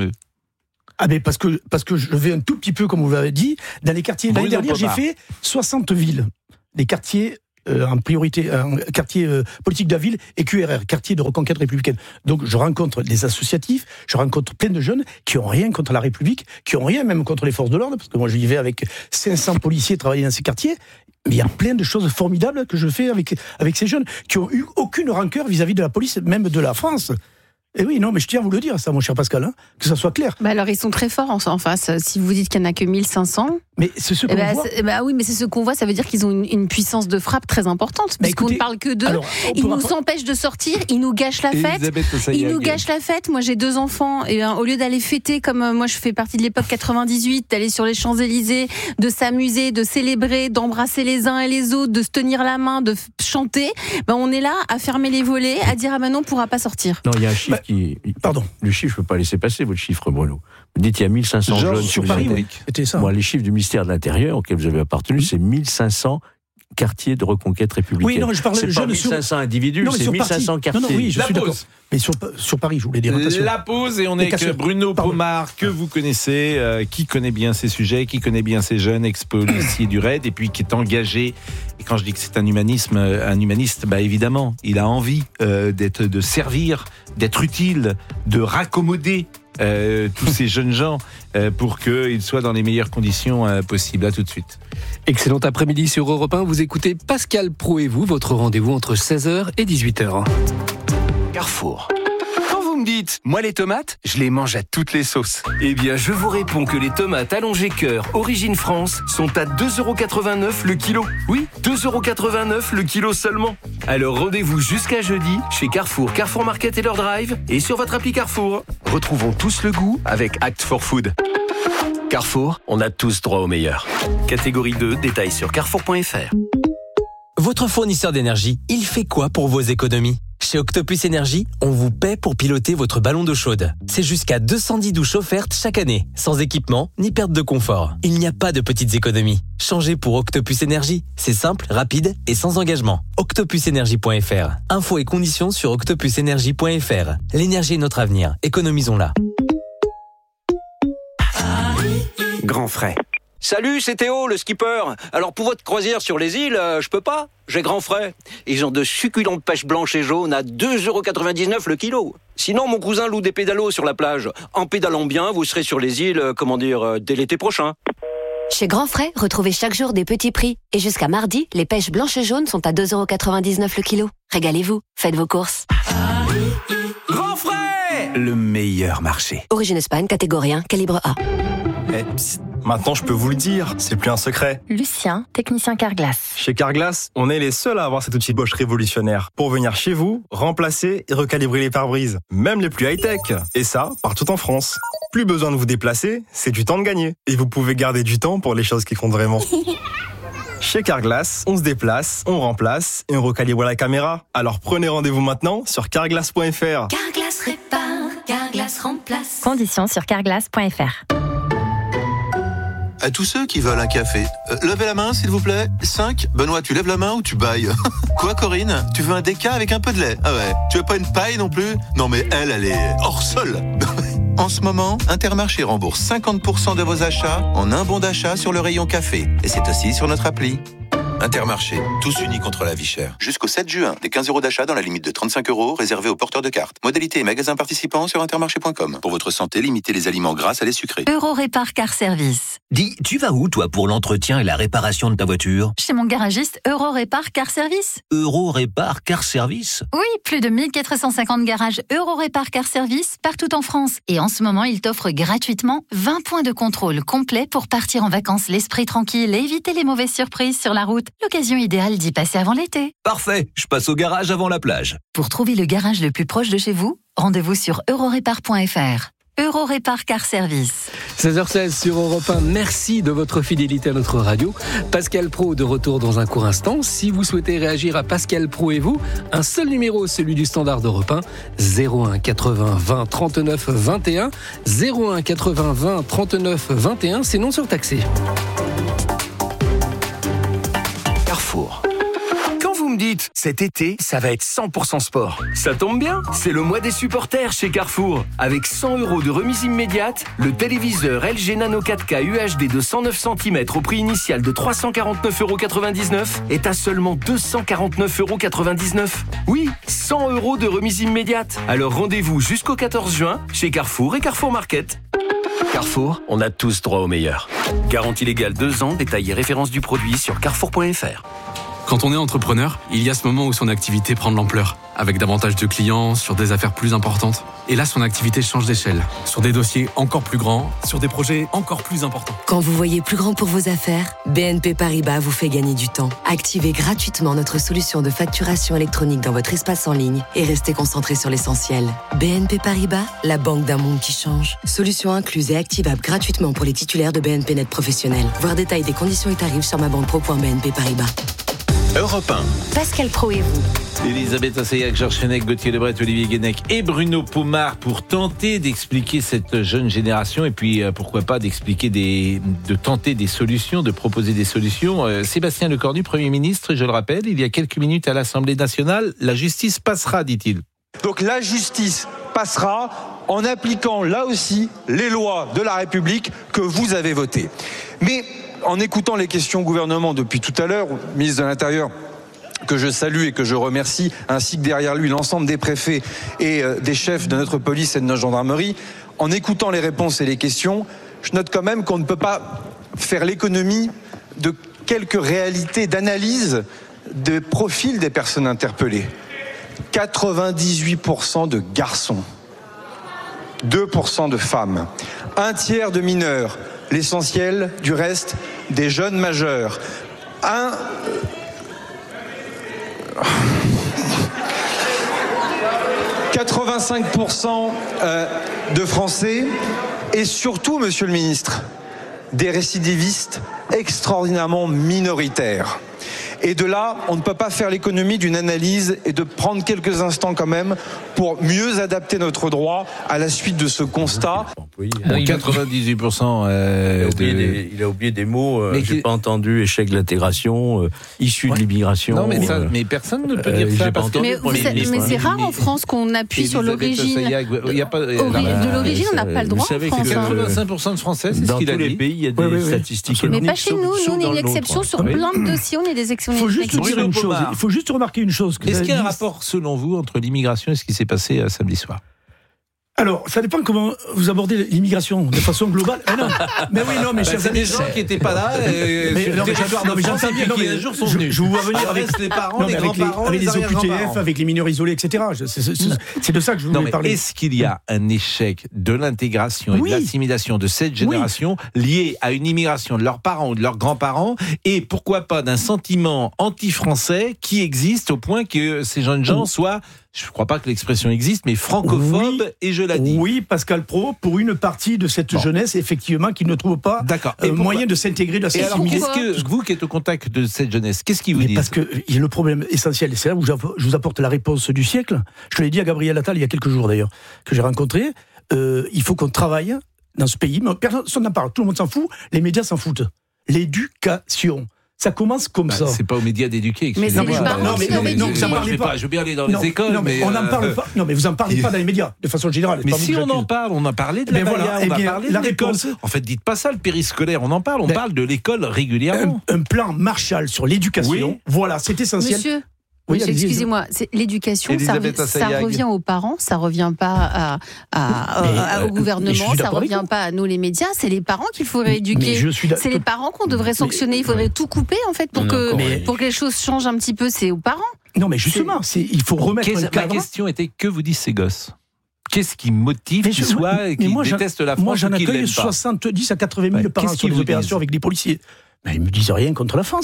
Ah mais parce que je vais un tout petit peu, comme vous l'avez dit, dans les quartiers. L'année dernière, j'ai fait 60 villes, des quartiers en priorité, quartier politique de la ville et QRR, quartier de reconquête républicaine. Donc je rencontre des associatifs, je rencontre plein de jeunes qui ont rien contre la République, qui ont rien même contre les forces de l'ordre, parce que moi je vivais avec 500 policiers travailler dans ces quartiers. Mais il y a plein de choses formidables que je fais avec ces jeunes qui ont eu aucune rancœur vis-à-vis de la police, même de la France. Et oui, non, mais je tiens à vous le dire, ça, mon cher Pascal, que ça soit clair. Alors, ils sont très forts en face. Si vous dites qu'il n'y en a que 1500. Mais c'est ce qu'on voit. Oui, mais c'est ce qu'on voit, ça veut dire qu'ils ont une puissance de frappe très importante. Puisqu'on ne parle que d'eux. Ils nous empêchent de sortir, ils nous gâchent la fête. Ils nous gâchent la fête. Moi, j'ai 2 enfants. Et au lieu d'aller fêter, comme moi, je fais partie de l'époque 98, d'aller sur les Champs-Élysées, de s'amuser, de célébrer, d'embrasser les uns et les autres, de se tenir la main, de chanter, on est là à fermer les volets, à dire non, on ne pourra pas sortir. Non, il y a un chiffre Pardon. Le chiffre, je ne peux pas laisser passer votre chiffre, Bruno. Vous dites qu'il y a 1500 jeunes sur Paris. Oui. C'était ça. Moi, les chiffres du ministère de l'Intérieur auxquels vous avez appartenu, c'est 1500 quartiers de reconquête républicaine. Oui, non, je parlais de jeunes 1500 individus, c'est 1500 quartiers. Non, oui, je suis d'accord. Mais sur Paris, je voulais dire. La pause, et on est avec Bruno Pomar, que vous connaissez, qui connaît bien ces sujets, qui connaît bien ces jeunes ex-policiers du RAID, et puis qui est engagé. Et quand je dis que c'est un humaniste, évidemment, il a envie de servir, d'être utile, de raccommoder tous ces jeunes gens pour qu'ils soient dans les meilleures conditions possibles. À tout de suite. Excellent après-midi sur Europe 1. Vous écoutez Pascal Praud et vous, votre rendez-vous entre 16h et 18h. Carrefour. Quand vous me dites, moi les tomates, je les mange à toutes les sauces. Eh bien, je vous réponds que les tomates allongées cœur Origine France sont à 2,89€ le kilo. Oui, 2,89€ le kilo seulement. Alors rendez-vous jusqu'à jeudi chez Carrefour, Carrefour Market et leur drive et sur votre appli Carrefour. Retrouvons tous le goût avec Act for Food. Carrefour, on a tous droit au meilleur. Catégorie 2, détails sur carrefour.fr. Votre fournisseur d'énergie, il fait quoi pour vos économies ? Chez Octopus Énergie, on vous paie pour piloter votre ballon d'eau chaude. C'est jusqu'à 210 douches offertes chaque année, sans équipement ni perte de confort. Il n'y a pas de petites économies. Changez pour Octopus Énergie. C'est simple, rapide et sans engagement. Octopusenergie.fr. Infos et conditions sur octopusenergie.fr. L'énergie est notre avenir. Économisons-la. Grand frais. Salut, c'est Théo, le skipper. Alors pour votre croisière sur les îles, je peux pas. J'ai grand frais. Ils ont de succulentes pêches blanches et jaunes à 2,99€ le kilo. Sinon, mon cousin loue des pédalos sur la plage. En pédalant bien, vous serez sur les îles, dès l'été prochain. Chez Grand Frais, retrouvez chaque jour des petits prix. Et jusqu'à mardi, les pêches blanches et jaunes sont à 2,99€ le kilo. Régalez-vous, faites vos courses. Grand Frais, le meilleur marché. Origine Espagne, catégorie 1, calibre A. Maintenant, je peux vous le dire, c'est plus un secret. Lucien, technicien Carglass. Chez Carglass, on est les seuls à avoir cet outil Bosch révolutionnaire pour venir chez vous, remplacer et recalibrer les pare-brises, même les plus high-tech. Et ça, partout en France. Plus besoin de vous déplacer, c'est du temps de gagner. Et vous pouvez garder du temps pour les choses qui comptent vraiment. Chez Carglass, on se déplace, on remplace et on recalibre la caméra. Alors prenez rendez-vous maintenant sur carglass.fr. Carglass répare, Carglass remplace. Conditions sur carglass.fr. À tous ceux qui veulent un café, levez la main s'il vous plaît. 5. Benoît, tu lèves la main ou tu bailles? Quoi Corinne? Tu veux un déca avec un peu de lait? Ah ouais. Tu veux pas une paille non plus? Non mais elle est hors sol. En ce moment, Intermarché rembourse 50% de vos achats en un bon d'achat sur le rayon café. Et c'est aussi sur notre appli. Intermarché, tous unis contre la vie chère. Jusqu'au 7 juin, des 15€ d'achat dans la limite de 35€ réservés aux porteurs de cartes. Modalité et magasins participants sur intermarché.com. Pour votre santé, limitez les aliments gras à les sucrés. Eurorépar Car Service. Dis, tu vas où toi pour l'entretien et la réparation de ta voiture? Chez mon garagiste Eurorépar Car Service. Eurorépar Car Service? Oui, plus de 1450 garages Eurorépar Car Service partout en France. Et en ce moment, il t'offre gratuitement 20 points de contrôle complet pour partir en vacances l'esprit tranquille et éviter les mauvaises surprises sur la route. L'occasion idéale d'y passer avant l'été. Parfait, je passe au garage avant la plage. Pour trouver le garage le plus proche de chez vous, rendez-vous sur eurorépar.fr. Eurorépar Car Service. 16h16 sur Europe 1. Merci de votre fidélité à notre radio. Pascal Praud de retour dans un court instant. Si vous souhaitez réagir à Pascal Praud et vous, un seul numéro, celui du standard d'Europe 1, 01 80 20 39 21. 01 80 20 39 21, c'est non surtaxé. Carrefour. Vous me dites, cet été, ça va être 100% sport. Ça tombe bien, c'est le mois des supporters chez Carrefour. Avec 100 € de remise immédiate, le téléviseur LG Nano 4K UHD de 109 cm au prix initial de 349,99 € est à seulement 249,99 €. Oui, 100 € de remise immédiate. Alors rendez-vous jusqu'au 14 juin chez Carrefour et Carrefour Market. Carrefour, on a tous droit au meilleur. Garantie légale 2 ans, détail et référence du produit sur carrefour.fr. Quand on est entrepreneur, il y a ce moment où son activité prend de l'ampleur, avec davantage de clients, sur des affaires plus importantes. Et là, son activité change d'échelle, sur des dossiers encore plus grands, sur des projets encore plus importants. Quand vous voyez plus grand pour vos affaires, BNP Paribas vous fait gagner du temps. Activez gratuitement notre solution de facturation électronique dans votre espace en ligne et restez concentré sur l'essentiel. BNP Paribas, la banque d'un monde qui change. Solution incluse et activable gratuitement pour les titulaires de BNP Net professionnels. Voir détail des conditions et tarifs sur mabanquepro.bnp Paribas. Europe 1. Pascal Praud et vous. Elisabeth Assayag, Georges Fenech, Gauthier Lebret, Olivier Guénec et Bruno Pomar pour tenter d'expliquer cette jeune génération et puis pourquoi pas de tenter des solutions, de proposer des solutions. Sébastien Lecornu, Premier ministre, je le rappelle, il y a quelques minutes à l'Assemblée nationale, la justice passera, dit-il. Donc la justice passera en appliquant là aussi les lois de la République que vous avez votées. Mais en écoutant les questions au gouvernement depuis tout à l'heure, le ministre de l'Intérieur, que je salue et que je remercie, ainsi que derrière lui l'ensemble des préfets et des chefs de notre police et de notre gendarmerie, en écoutant les réponses et les questions, je note quand même qu'on ne peut pas faire l'économie de quelques réalités d'analyse de profil des personnes interpellées. 98% de garçons, 2% de femmes, 1/3 de mineurs, l'essentiel du reste des jeunes majeurs. 85% de Français et surtout, monsieur le ministre, des récidivistes extraordinairement minoritaires. Et de là, on ne peut pas faire l'économie d'une analyse et de prendre quelques instants quand même pour mieux adapter notre droit à la suite de ce constat. Bon, 98%. Il a oublié des mots. J'ai pas entendu échec de l'intégration, issu de l'immigration. Non, mais personne ne peut dire ça. Mais c'est rare en France qu'on appuie sur l'origine. De l'origine, on n'a pas le droit. Vous savez que 85% de Français, c'est ce qu'il a dit. Dans tous les pays, il y a des statistiques. Mais pas chez nous. Nous, on est une exception sur plein de dossiers. On est des exceptions. Il faut juste dire une chose. Il faut juste remarquer une chose. Est-ce qu'il y a un rapport, selon vous, entre l'immigration et ce qui s'est passé samedi soir ? Alors, ça dépend comment vous abordez l'immigration de façon globale. Mais oui, non, mais c'est des gens qui n'étaient pas là. Je vous vois venir avec les parents, les grands-parents, avec les OQTF, avec les mineurs isolés, etc. C'est de ça que je voulais parler. Est-ce qu'il y a un échec de l'intégration et de l'assimilation de cette génération lié à une immigration de leurs parents ou de leurs grands-parents et pourquoi pas d'un sentiment anti-français qui existe au point que ces jeunes gens soient, je ne crois pas que l'expression existe, mais francophobes, et je l'ai dit. Oui, Pascal Praud, pour une partie de cette jeunesse, effectivement, qui ne trouve pas moyen de s'intégrer dans cette société. Et alors, qu'est-ce que vous qui êtes au contact de cette jeunesse, qu'est-ce qui vous dit ? Parce que le problème essentiel, et c'est là où je vous apporte la réponse du siècle, je l'ai dit à Gabriel Attal il y a quelques jours d'ailleurs, que j'ai rencontré, il faut qu'on travaille dans ce pays, mais personne n'en parle, tout le monde s'en fout, les médias s'en foutent. L'éducation. Ça commence comme ça. C'est pas aux médias d'éduquer. Mais c'est les parents qui doivent éduquer. Je veux bien aller dans les écoles, mais on n'en parle pas. Non, mais vous en parlez pas dans les médias, de façon générale. Mais si on en parle, on a parlé de la Balia, on a parlé de l'école. En fait, dites pas ça, le périscolaire, on en parle. On parle de l'école régulièrement. Un plan Marshall sur l'éducation. Voilà, c'est essentiel. Monsieur. Oui, excusez-moi, l'éducation, ça revient aux parents, ça revient pas au gouvernement, ça revient pas à nous les médias, c'est les parents qu'il faudrait éduquer. C'est les parents qu'on devrait sanctionner, il faudrait tout couper en fait pour que les choses changent un petit peu, c'est aux parents. Non mais justement, il faut remettre le cadre. Ma question était, que vous disent ces gosses ? Qu'est-ce qui motive qu'ils détestent la France? Moi j'en accueille 70 à 80 000 parents sur les opérations avec les policiers. Mais ils me disent rien contre la France.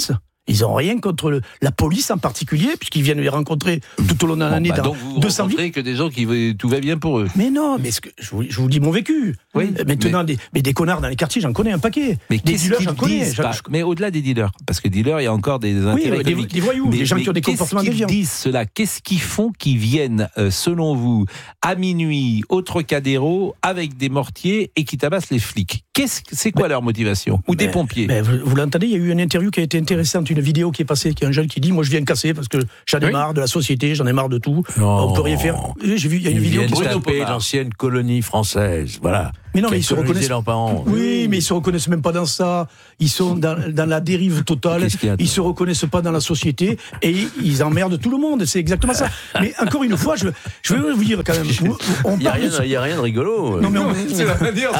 Ils n'ont rien contre la police en particulier, puisqu'ils viennent les rencontrer tout au long de l'année dans donc vous 200 villes. rencontrez que des gens qui tout va bien pour eux. Mais non, mais je vous dis mon vécu. Oui, maintenant, des connards dans les quartiers, j'en connais un paquet. Mais des dealers, j'en connais. Mais au-delà des dealers, parce que dealers, il y a encore des intérêts économiques. Des voyous, des gens qui ont des comportements déviants. Qu'est-ce qu'ils disent cela? Qu'est-ce qu'ils font qu'ils viennent, selon vous, à minuit, au Trocadéro, avec des mortiers et qui tabassent les flics? C'est quoi leur motivation? Ou des pompiers? Vous l'entendez, il y a eu une interview qui a été intéressante, une vidéo qui est passée, qui est un jeune qui dit, moi je viens casser parce que j'en ai marre de la société, j'en ai marre de tout, on peut rien faire. J'ai vu, il y a une vidéo qui taper l'ancienne colonie française, voilà. Mais non, mais ils se reconnaissent. Oui, mais ils se reconnaissent même pas dans ça. Ils sont dans la dérive totale. Ils se reconnaissent pas dans la société et ils emmerdent tout le monde. C'est exactement ça. Mais encore une fois, je veux vous dire quand même. Il y a rien de rigolo. Non, mais c'est la dire.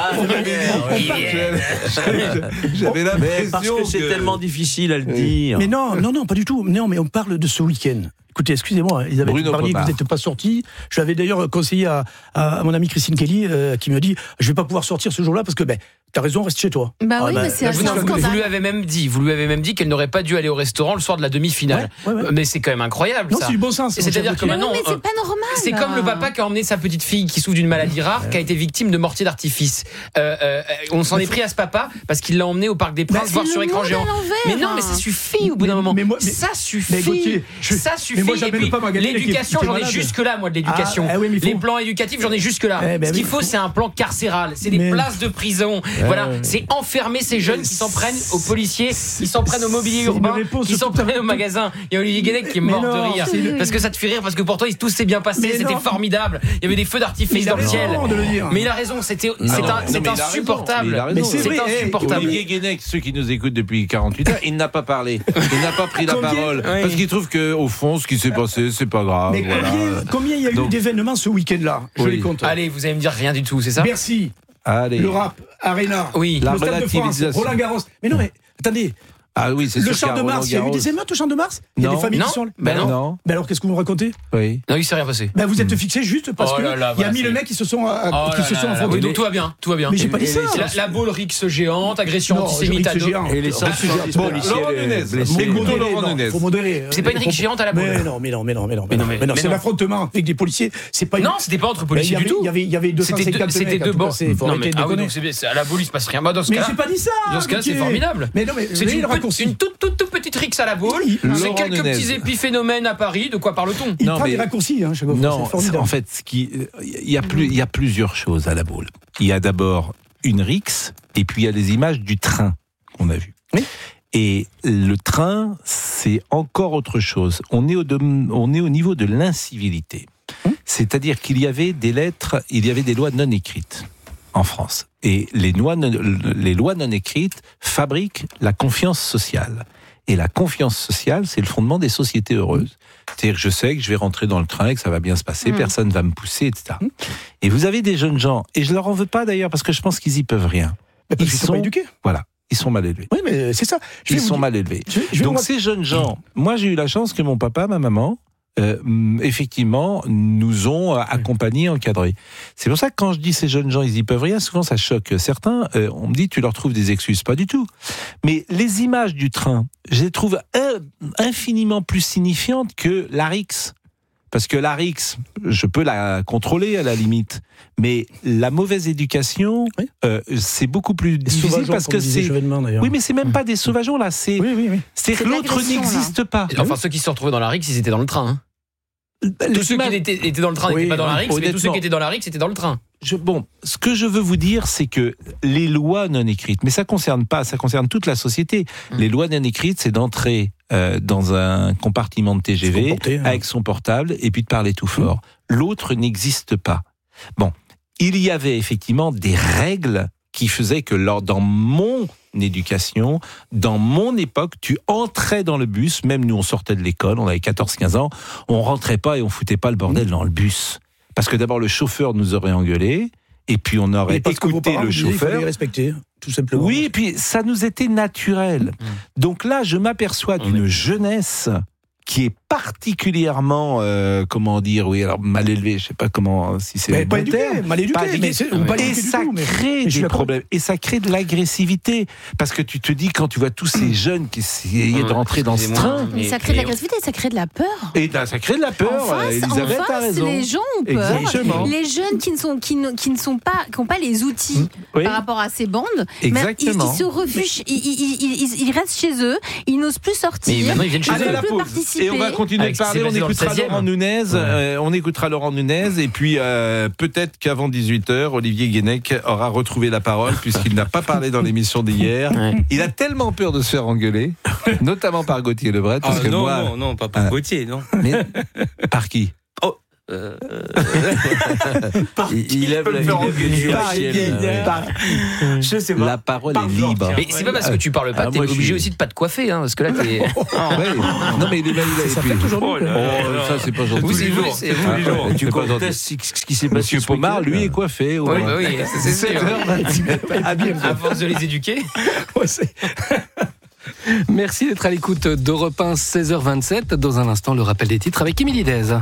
J'avais l'impression parce que c'est tellement difficile à le dire. Mais non, pas du tout. Non, mais on parle de ce week-end. Écoutez, excusez-moi, Isabelle, vous parliez que vous n'êtes pas sorti. Je l'avais d'ailleurs conseillé à mon amie Christine Kelly, qui me dit, je vais pas pouvoir sortir ce jour-là parce que, t'as raison, reste chez toi. Mais c'est un scandale. Vous lui avez même dit qu'elle n'aurait pas dû aller au restaurant le soir de la demi-finale. Ouais. Mais c'est quand même incroyable. Non, c'est du bon sens. C'est-à-dire que maintenant, mais c'est pas normal. C'est comme le papa qui a emmené sa petite fille qui souffre d'une maladie rare, qui a été victime de mortier d'artifice. On s'en est pris à ce papa parce qu'il l'a emmené au Parc des Princes voir sur écran géant. Mais non, mais ça suffit au bout d'un moment. Ça suffit. Ça suffit. Et puis l'éducation, j'en ai jusque là, moi, de l'éducation. Les plans éducatifs, j'en ai jusque là. Ce qu'il faut, c'est un plan carcéral. C'est des places de prison. Voilà, c'est enfermer ces jeunes qui s'en prennent aux policiers, qui s'en prennent au mobilier urbain, qui s'en prennent au magasin. Il y a Olivier Guénec qui est mort de rire parce que ça te fait rire, parce que pour toi tout s'est bien passé, c'était formidable. Il y avait des feux d'artifice dans le ciel. Mais il a raison, c'est insupportable. C'est insupportable. Olivier Guénec, ceux qui nous écoutent depuis 48 heures, il n'a pas parlé, il n'a pas pris la parole parce qu'il trouve que au fond, ce qui s'est passé, c'est pas grave. Mais combien il y a eu d'événements ce week-end-là? Je les compte. Allez, vous allez me dire rien du tout, c'est ça? Merci. Allez. Le rap, Arena, oui. le Stade de France, Roland Garros. Mais non, mais attendez. Ah oui, c'est le Champ de Mars, il y a eu des émeutes au Champ de Mars? Il y a des familles qui sont là. Non. Ben alors, qu'est-ce que vous me racontez? Oui. Non, il s'est rien passé. Ben vous êtes fixé juste parce que il y a 1000 mecs qui se sont affrontés. Oui, donc tout va bien. Mais j'ai pas dit ça. La boule Rix géante, agression antisémite à deux. Et les centres policiers. Laurent Nunez. Faut modérer. C'est pas une Rix géante à la boule. Mais non. C'est l'affrontement avec des policiers. C'est pas. Non, c'était pas entre policiers du tout. Il y avait 250 mecs. C'était deux bords. Non mais à la boule il se passe rien. Dans ce cas, mais j'ai pas dit ça. Dans ce cas, c'est formidable. Mais non, mais c'est une toute petite rixe à la boule. C'est quelques petits épiphénomènes à Paris. De quoi parle-t-on? Il prend des raccourcis, hein, non, en fait, il y a plusieurs choses à la boule. Il y a d'abord une rixe, et puis il y a les images du train qu'on a vu. Oui. Et le train, c'est encore autre chose. On est au niveau de l'incivilité. C'est-à-dire qu'il y avait des lois non écrites en France. Et les lois non écrites fabriquent la confiance sociale. Et la confiance sociale, c'est le fondement des sociétés heureuses. C'est-à-dire que je sais que je vais rentrer dans le train et que ça va bien se passer, personne ne va me pousser, etc. Et vous avez des jeunes gens, et je leur en veux pas d'ailleurs, parce que je pense qu'ils y peuvent rien. Ils sont pas éduqués. Voilà. Ils sont mal élevés. Oui, mais c'est ça. Ils sont mal élevés. Donc ces jeunes gens, moi j'ai eu la chance que mon papa, ma maman, effectivement, nous ont accompagnés, encadrés. C'est pour ça que quand je dis ces jeunes gens, ils y peuvent rien, souvent ça choque certains. On me dit, tu leur trouves des excuses. Pas du tout. Mais les images du train, je les trouve infiniment plus signifiantes que la rixe. Parce que la rixe, je peux la contrôler à la limite. Mais la mauvaise éducation, c'est beaucoup plus difficile parce que c'est. Oui, mais c'est même pas des sauvageons là. C'est que l'autre n'existe pas. Enfin, ceux qui se sont retrouvés dans la rixe, ils étaient dans le train. Tous ceux qui étaient dans le train n'étaient pas dans la rixe, mais tous ceux qui étaient dans la rixe étaient dans le train. Ce que je veux vous dire, c'est que les lois non écrites, mais ça concerne toute la société. Les lois non écrites, c'est d'entrer dans un compartiment de TGV avec son portable et puis de parler tout fort. L'autre n'existe pas. Bon, il y avait effectivement des règles qui faisaient que dans mon éducation, dans mon époque, tu entrais dans le bus, même nous on sortait de l'école, on avait 14-15 ans, on rentrait pas et on foutait pas le bordel dans le bus. Parce que d'abord le chauffeur nous aurait engueulé, et puis on aurait écouté le chauffeur. Il fallait respecter, tout simplement. Oui, et puis ça nous était naturel. Donc là, je m'aperçois d'une jeunesse qui est particulièrement, comment dire, oui, alors mal élevé, je sais pas comment, si c'est le bon terme, mal éduqué, et ça crée des problèmes, et ça crée de l'agressivité, parce que tu te dis, quand tu vois tous ces jeunes qui essayaient de rentrer dans ce train... Mais ça crée de l'agressivité, ça crée de la peur. Et ça crée de la peur, Elisabeth a raison. Les gens ont peur. Exactement. Les jeunes qui n'ont pas les outils par rapport à ces bandes, ils se refugent, ils restent chez eux, ils n'osent plus sortir, ils viennent chez eux. Plus participer. Et on va continuer de parler, on écoutera Laurent Nunez, et puis peut-être qu'avant 18h, Olivier Guénec aura retrouvé la parole, puisqu'il n'a pas parlé dans l'émission d'hier. Il a tellement peur de se faire engueuler, notamment par Gauthier Lebret, parce que non, pas par Gauthier, non. Mais par qui? Il lève la je sais pas. La parole est libre. Mais c'est pas parce que tu parles pas, t'es obligé aussi de pas te coiffer, parce que là t'es. Non mais il est ça fait aujourd'hui. Ça c'est pas gentil. C'est tous les jours. Tu contestes ce qui s'est passé. Monsieur Pomard, lui, est coiffé. Oui, c'est sûr. À force de les éduquer. Merci d'être à l'écoute d'Europe 1, 16h27. Dans un instant, le rappel des titres avec Émilie Dez.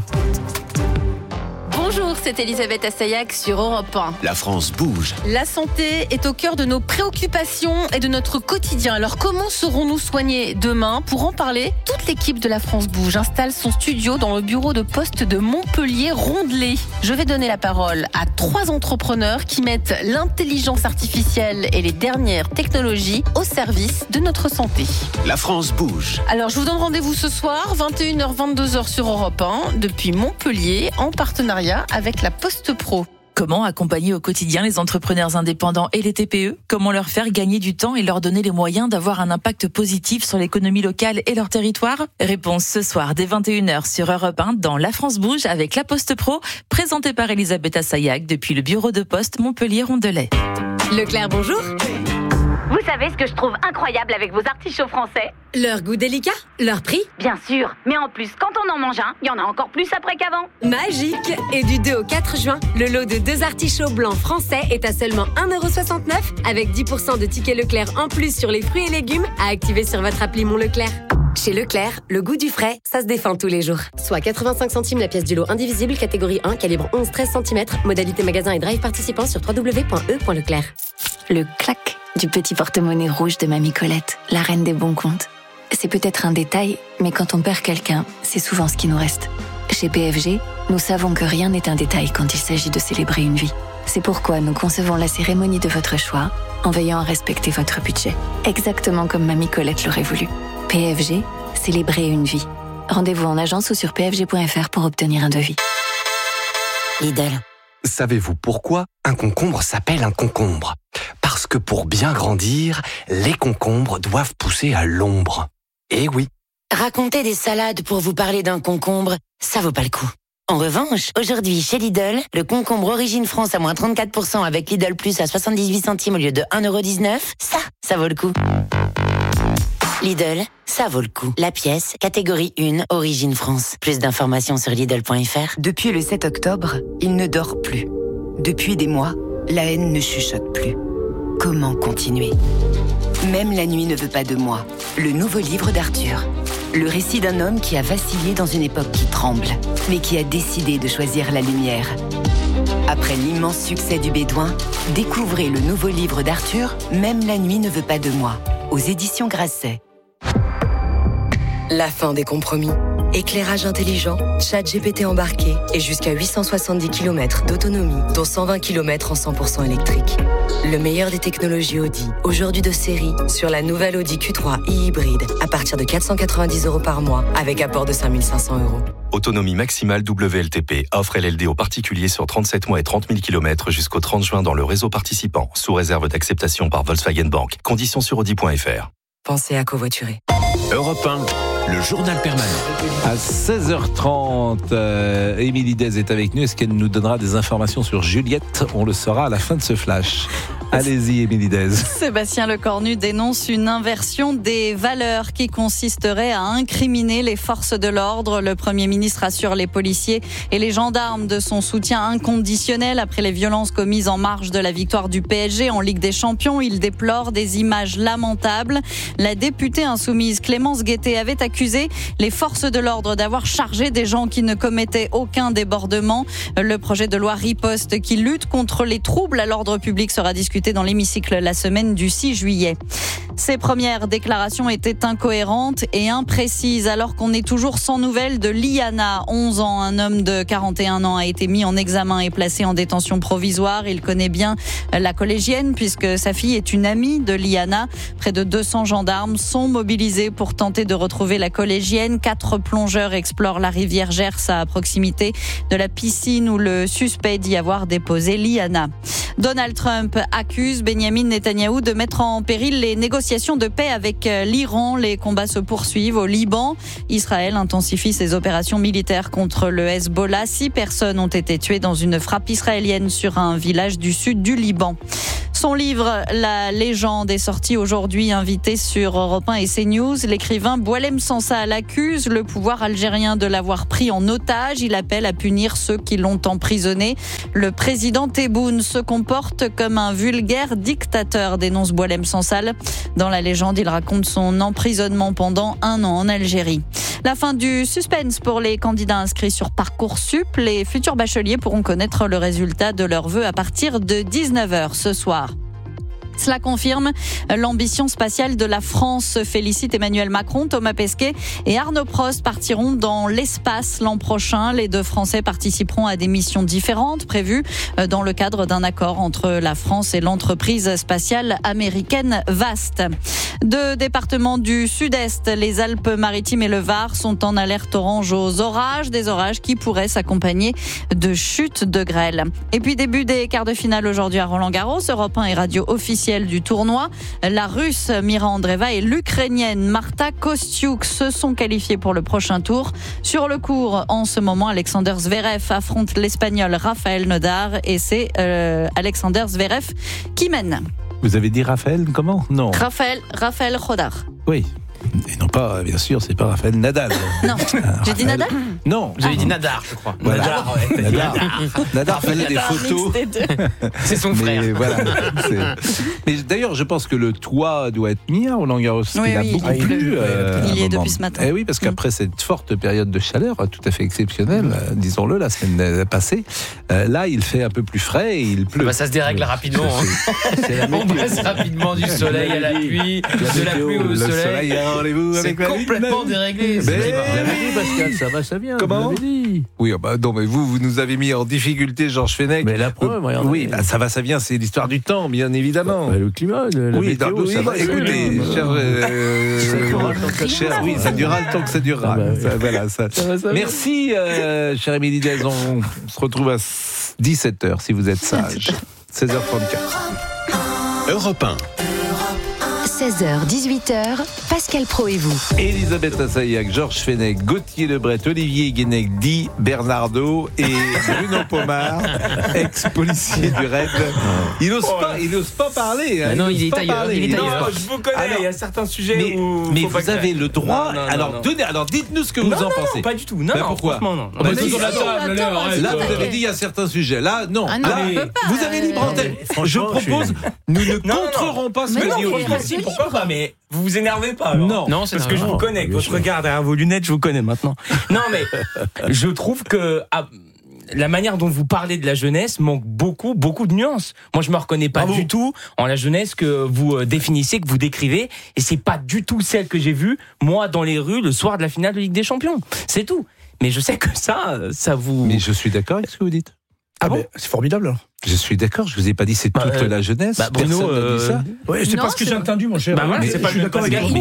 Bonjour, c'est Elisabeth Assayag sur Europe 1. La France bouge. La santé est au cœur de nos préoccupations et de notre quotidien. Alors comment serons-nous soignés demain? Pour en parler, toute l'équipe de La France bouge installe son studio dans le bureau de poste de Montpellier-Rondelet. Je vais donner la parole à 3 entrepreneurs qui mettent l'intelligence artificielle et les dernières technologies au service de notre santé. La France bouge. Alors je vous donne rendez-vous ce soir, 21h, 22h sur Europe 1, depuis Montpellier, en partenariat avec la Poste Pro. Comment accompagner au quotidien les entrepreneurs indépendants et les TPE? Comment leur faire gagner du temps et leur donner les moyens d'avoir un impact positif sur l'économie locale et leur territoire? Réponse ce soir dès 21h sur Europe 1 dans La France bouge avec la Poste Pro, présentée par Elisabeth Assayag depuis le bureau de poste Montpellier-Rondelet. Leclerc, bonjour. Vous savez ce que je trouve incroyable avec vos artichauts français? Leur goût délicat, leur prix. Bien sûr, mais en plus, quand on en mange un, il y en a encore plus après qu'avant. Magique! Et du 2 au 4 juin, le lot de 2 artichauts blancs français est à seulement 1,69€ avec 10% de tickets Leclerc en plus sur les fruits et légumes à activer sur votre appli Mon Leclerc. Chez Leclerc, le goût du frais, ça se défend tous les jours. Soit 85 centimes la pièce du lot indivisible, catégorie 1, calibre 11-13 cm, modalité magasin et drive participant sur www.e.leclerc. Le clac du petit porte-monnaie rouge de Mamie Colette, la reine des bons comptes. C'est peut-être un détail, mais quand on perd quelqu'un, c'est souvent ce qui nous reste. Chez PFG, nous savons que rien n'est un détail quand il s'agit de célébrer une vie. C'est pourquoi nous concevons la cérémonie de votre choix en veillant à respecter votre budget. Exactement comme Mamie Colette l'aurait voulu. PFG, célébrer une vie. Rendez-vous en agence ou sur pfg.fr pour obtenir un devis. Lidl. Savez-vous pourquoi un concombre s'appelle un concombre? Parce que pour bien grandir, les concombres doivent pousser à l'ombre. Eh oui. Raconter des salades pour vous parler d'un concombre, ça vaut pas le coup. En revanche, aujourd'hui chez Lidl, le concombre Origine France à moins 34% avec Lidl Plus à 78 centimes au lieu de 1,19€, ça vaut le coup. Lidl, ça vaut le coup. La pièce, catégorie 1, Origine France. Plus d'informations sur Lidl.fr. Depuis le 7 octobre, il ne dort plus. Depuis des mois, la haine ne chuchote plus. Comment continuer? Même la nuit ne veut pas de moi. Le nouveau livre d'Arthur. Le récit d'un homme qui a vacillé dans une époque qui tremble, mais qui a décidé de choisir la lumière. Après l'immense succès du Bédouin, découvrez le nouveau livre d'Arthur, Même la nuit ne veut pas de moi, aux éditions Grasset. La fin des compromis. Éclairage intelligent, chat GPT embarqué et jusqu'à 870 km d'autonomie, dont 120 km en 100% électrique. Le meilleur des technologies Audi, aujourd'hui de série, sur la nouvelle Audi Q3 e-hybride, à partir de 490€ par mois, avec apport de 5 500€. Autonomie maximale WLTP. Offre LLD aux particuliers sur 37 mois et 30 000 km jusqu'au 30 juin dans le réseau participant, sous réserve d'acceptation par Volkswagen Bank. Conditions sur Audi.fr. Pensez à covoiturer. Europe 1, le journal permanent. À 16h30, Émilie Dez est avec nous. Est-ce qu'elle nous donnera des informations sur Juliette? On le saura à la fin de ce flash. Allez-y, Émilie Dez. Sébastien Lecornu dénonce une inversion des valeurs qui consisterait à incriminer les forces de l'ordre. Le Premier ministre assure les policiers et les gendarmes de son soutien inconditionnel après les violences commises en marge de la victoire du PSG en Ligue des Champions. Il déplore des images lamentables. La députée insoumise Clémence Guettet avait accusé les forces de l'ordre d'avoir chargé des gens qui ne commettaient aucun débordement. Le projet de loi Riposte qui lutte contre les troubles à l'ordre public sera discuté dans l'hémicycle la semaine du 6 juillet. Ses premières déclarations étaient incohérentes et imprécises alors qu'on est toujours sans nouvelles de Liana, 11 ans. Un homme de 41 ans a été mis en examen et placé en détention provisoire. Il connaît bien la collégienne puisque sa fille est une amie de Liana. Près de 200 gendarmes sont mobilisés pour tenter de retrouver la collégienne. 4 plongeurs explorent la rivière Gers à proximité de la piscine où le suspect dit avoir déposé Liana. Donald Trump accuse Benjamin Netanyahou de mettre en péril les négociations de paix avec l'Iran. Les combats se poursuivent au Liban. Israël intensifie ses opérations militaires contre le Hezbollah. 6 personnes ont été tuées dans une frappe israélienne sur un village du sud du Liban. Son livre « La légende » est sorti aujourd'hui, invité sur Europe 1 et CNews. L'écrivain Boualem Sansal accuse le pouvoir algérien de l'avoir pris en otage. Il appelle à punir ceux qui l'ont emprisonné. Le président Tebboune se comporte comme un vulgaire dictateur, dénonce Boualem Sansal. Dans La légende, il raconte son emprisonnement pendant 1 an en Algérie. La fin du suspense pour les candidats inscrits sur Parcoursup. Les futurs bacheliers pourront connaître le résultat de leurs vœux à partir de 19h ce soir. Cela confirme l'ambition spatiale de la France. Félicite Emmanuel Macron, Thomas Pesquet et Arnaud Prost partiront dans l'espace l'an prochain. Les 2 Français participeront à des missions différentes prévues dans le cadre d'un accord entre la France et l'entreprise spatiale américaine Vast. 2 départements du sud-est, les Alpes-Maritimes et le Var, sont en alerte orange aux orages. Des orages qui pourraient s'accompagner de chutes de grêle. Et puis début des quarts de finale aujourd'hui à Roland-Garros. Europe 1 et radio officielle du tournoi. La Russe Mira Andreeva et l'Ukrainienne Marta Kostyuk se sont qualifiées pour le prochain tour. Sur le court, en ce moment, Alexander Zverev affronte l'Espagnol Rafael Nadal et c'est Alexander Zverev qui mène. Vous avez dit Raphaël, comment ? Non. Raphaël Rodar. Oui. Et non pas, bien sûr, c'est pas Raphaël Nadal. Non, j'ai dit Nadal ? Non. Vous avez dit Nadar, je crois. Voilà. Nadar faisait des photos. C'est son frère. Voilà, mais d'ailleurs, je pense que le toit doit être mis à Roland-Garros. Oui, il a beaucoup plu. Il y est depuis ce matin. Eh oui, parce qu'après cette forte période de chaleur, tout à fait exceptionnelle, disons-le, la semaine passée, là, il fait un peu plus frais et il pleut. Ça se dérègle rapidement. On passe rapidement du soleil à la pluie, de la pluie au soleil. C'est complètement déréglé. Vous avez dit, Pascal, ça va, ça vient. Comment ? Vous l'avez dit. Oui, non, mais vous nous avez mis en difficulté, Georges Fenech. Mais la preuve, regardez. Oui, ça va, ça vient, c'est l'histoire du temps, bien évidemment. Le climat, la météo, ça va. Écoutez, cher, oui, ça durera le temps que ça durera. Merci, cher Émilie Dez. On se retrouve à 17h, si vous êtes sage. 16h34. Europe 1. 16h, 18h, Pascal Pro et vous. Elisabeth Assayag, Georges Fenech, Gauthier Lebret, Olivier Guénec, Di Bernardo et Bruno Pomar, ex-policier du RAID. Il n'ose pas parler. Hein, non, il est ailleurs. Non, je vous connais, il y a certains sujets où... Mais vous avez le droit... Alors, dites-nous ce que vous en pensez. Non, pas du tout. Non, pourquoi ? Non. Là, vous avez dit il y a certains sujets. Là, non. Vous avez libre antenne. Je propose, nous ne contrerons pas ce que dit Olivier. Pourquoi pas ? Mais vous vous énervez pas alors. Non, c'est parce que je vous connais. Votre regard derrière vos lunettes, je vous connais maintenant. Non, mais je trouve que la manière dont vous parlez de la jeunesse manque beaucoup de nuances. Moi, je me reconnais pas du tout en la jeunesse que vous définissez, que vous décrivez, et c'est pas du tout celle que j'ai vue moi dans les rues le soir de la finale de Ligue des Champions. C'est tout. Mais je sais que ça vous. Mais je suis d'accord avec ce que vous dites. Ah bon ? C'est formidable. Je suis d'accord, je vous ai pas dit c'est toute la jeunesse. Bruno, personne n'a dit ça. Ouais, c'est pas ce que j'ai entendu, mon cher. C'est pas d'accord avec vous.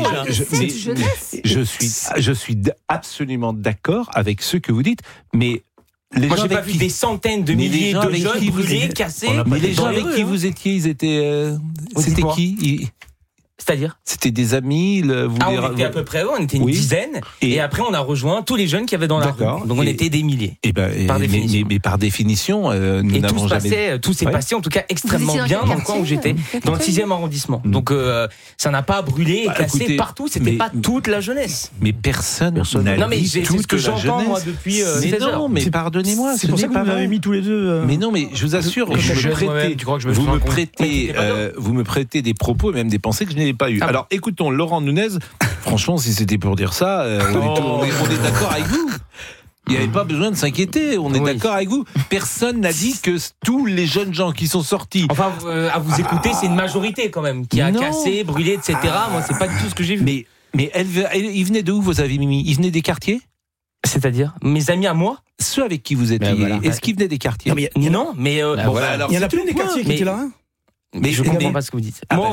Je suis absolument d'accord avec ce que vous dites, mais moi, j'ai pas vu des centaines de milliers de jeunes brûlés, cassés. Mais les gens avec qui vous étiez, ils étaient. C'était qui ? C'est-à-dire ? C'était des amis. On était à peu près, on était une dizaine. Et après, on a rejoint tous les jeunes qu'il y avait dans la rue. Donc on était des milliers. Par définition. Mais par définition, nous n'avons jamais. Tout s'est passé, en tout cas, extrêmement bien dans le coin où j'étais, dans le 6e arrondissement. Donc ça n'a pas brûlé et cassé partout. C'était pas toute la jeunesse. Mais personne n'a dit toute la jeunesse. C'est ce que j'entends moi depuis 16 heures. Non, mais pardonnez-moi. C'est pour ça que vous m'avez mis tous les deux. Mais non, mais je vous assure, vous me prêtez des propos et même des pensées que je n'ai pas eu. Alors écoutons Laurent Nunez. Franchement, si c'était pour dire ça, on est d'accord avec vous. Il n'y avait pas besoin de s'inquiéter, on est d'accord avec vous. Personne n'a dit que tous les jeunes gens qui sont sortis... Enfin, à vous écouter, c'est une majorité quand même, qui a cassé, brûlé, etc. Moi, c'est pas du tout ce que j'ai vu. Mais ils venaient de où, vos amis, Mimi ? Ils venaient des quartiers ? C'est-à-dire mes amis à moi ? Ceux avec qui vous êtes liés, est-ce qu'ils venaient des quartiers ? Non, mais... il y en a plein des quartiers qui étaient là, hein ? Mais je comprends pas ce que vous dites. Moi,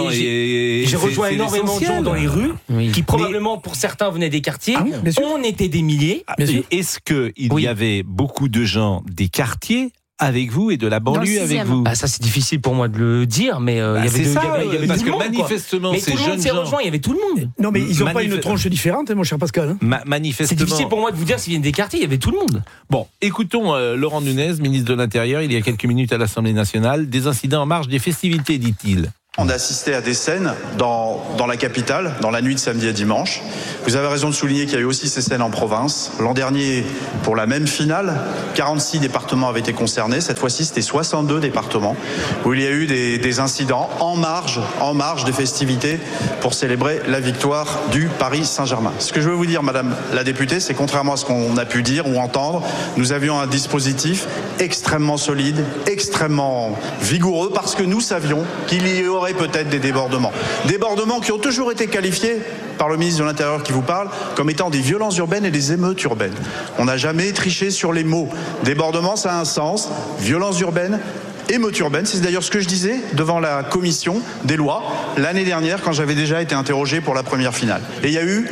j'ai rejoint énormément de gens dans les rues, qui probablement pour certains venaient des quartiers. On était des milliers. Est-ce qu'il y avait beaucoup de gens des quartiers avec vous et de la banlieue avec vous? Ça c'est difficile pour moi de le dire, mais il y avait parce tout le que monde, manifestement mais tout le monde s'est rejoint, il y avait tout le monde. Non mais ils n'ont pas une tronche différente, mon cher Pascal. Manifestement. C'est difficile pour moi de vous dire s'ils viennent des quartiers, il y avait tout le monde. Bon, écoutons Laurent Nunez, ministre de l'Intérieur, il y a quelques minutes à l'Assemblée nationale, des incidents en marge des festivités, dit-il. On a assisté à des scènes dans la capitale, dans la nuit de samedi à dimanche. Vous avez raison de souligner qu'il y a eu aussi ces scènes en province. L'an dernier, pour la même finale, 46 départements avaient été concernés. Cette fois-ci, c'était 62 départements où il y a eu des incidents en marge des festivités pour célébrer la victoire du Paris Saint-Germain. Ce que je veux vous dire, Madame la députée, c'est contrairement à ce qu'on a pu dire ou entendre, nous avions un dispositif extrêmement solide, extrêmement vigoureux, parce que nous savions qu'il y aurait peut-être des débordements. Débordements qui ont toujours été qualifiés par le ministre de l'Intérieur qui vous parle comme étant des violences urbaines et des émeutes urbaines. On n'a jamais triché sur les mots. Débordement, ça a un sens. Violences urbaines, émeutes urbaines, c'est d'ailleurs ce que je disais devant la commission des lois l'année dernière quand j'avais déjà été interrogé pour la première finale. Et il y a eu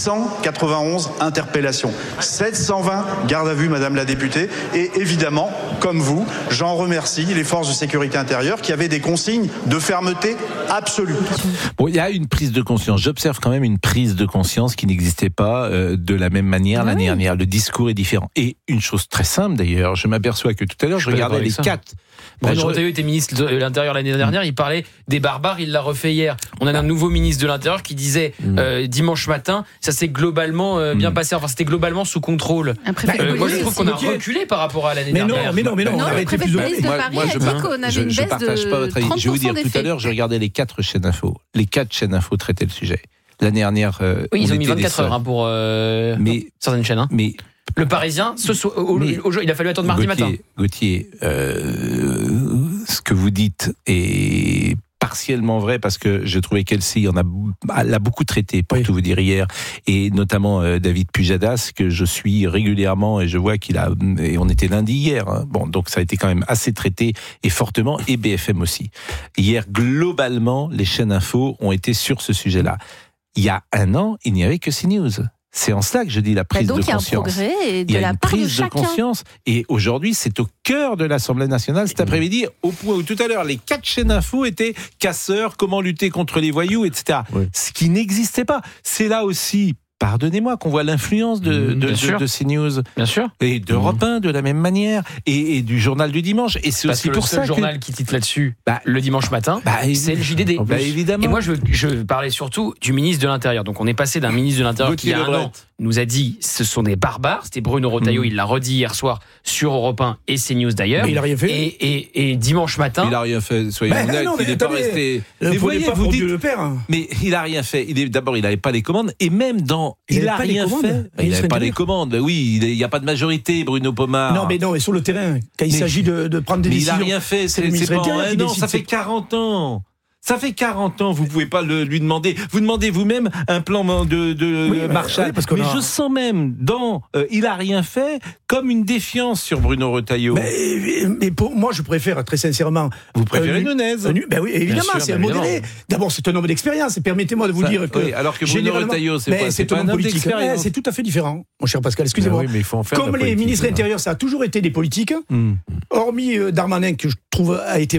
891 interpellations, 720 gardes à vue, Madame la députée, et évidemment, comme vous, j'en remercie les forces de sécurité intérieure qui avaient des consignes de fermeté absolue. Bon, il y a une prise de conscience. J'observe quand même une prise de conscience qui n'existait pas de la même manière l'année dernière. Le discours est différent. Et une chose très simple d'ailleurs, je m'aperçois que tout à l'heure, je regardais les 4. Bruno Retailleau était ministre de l'Intérieur l'année dernière, il parlait des barbares, il l'a refait hier. On a un nouveau ministre de l'Intérieur qui disait dimanche matin, ça s'est globalement bien passé, enfin c'était globalement sous contrôle. Moi je trouve qu'on a reculé par rapport à l'année dernière. Mais non, le préfet de police de Paris a dit qu'on avait une baisse de 30% Je vais vous dire, tout à l'heure, j'ai regardé les 4 chaînes info. Les 4 chaînes info traitaient le sujet. L'année dernière, ils ont mis 24 heures pour certaines chaînes. Mais le Parisien, il a fallu attendre mardi matin. Gauthier, ce que vous dites est partiellement vrai parce que je trouvais qu'Elsie l'a beaucoup traité, pour tout vous dire, hier, et notamment David Pujadas, que je suis régulièrement et je vois et on était lundi hier, hein. Bon, donc ça a été quand même assez traité et fortement, et BFM aussi. Hier, globalement, les chaînes info ont été sur ce sujet-là. Il y a un an, il n'y avait que CNews. C'est en cela que je dis la prise de conscience. Il y a un progrès de la part de chacun. Il y a une prise de conscience. Et aujourd'hui, c'est au cœur de l'Assemblée nationale cet après-midi, au point où tout à l'heure, les 4 chaînes info étaient casseurs, comment lutter contre les voyous, etc. Oui. Ce qui n'existait pas. C'est là aussi, pardonnez-moi, qu'on voit l'influence de CNews. Bien sûr. Et d'Europe 1 de la même manière. Et du journal du dimanche. Et c'est aussi pour ça que le journal qui titre là-dessus, le dimanche matin, c'est le JDD. Évidemment. Et moi, je parlais surtout du ministre de l'Intérieur. Donc on est passé d'un ministre de l'Intérieur qui, il y a un an, nous a dit ce sont des barbares. C'était Bruno Retailleau, il l'a redit hier soir sur Europe 1 et CNews d'ailleurs. Mais il n'a rien fait. Et dimanche matin. Il n'a rien fait, soyez honnêtes, il n'est pas resté. Mais voyez, vous dites le père. Mais il n'a rien fait. D'abord, il n'avait pas les commandes. Et même il n'a rien fait. Il n'avait pas les commandes. Oui, il n'y a pas de majorité, Bruno Pomar. Non, mais sur le terrain, quand il s'agit de prendre des décisions. Il n'a rien fait. C'est pas en un an, ça fait 40 ans. Ça fait 40 ans, vous ne pouvez pas lui demander. Vous demandez vous-même un plan de Marshall. Mais je sens même il n'a rien fait comme une défiance sur Bruno Retailleau. Mais pour moi, je préfère très sincèrement. Vous préférez Nunez? Ben oui, évidemment, c'est un modéré. D'abord, c'est un homme d'expérience. Et permettez-moi de vous dire que. Oui, alors que Bruno Retailleau, c'est pas un homme d'expérience. C'est tout à fait différent, mon cher Pascal. Excusez-moi. Oui, mais il faut en faire comme les ministres intérieurs, ça a toujours été des politiques. Hormis Darmanin, que je trouve a été bon.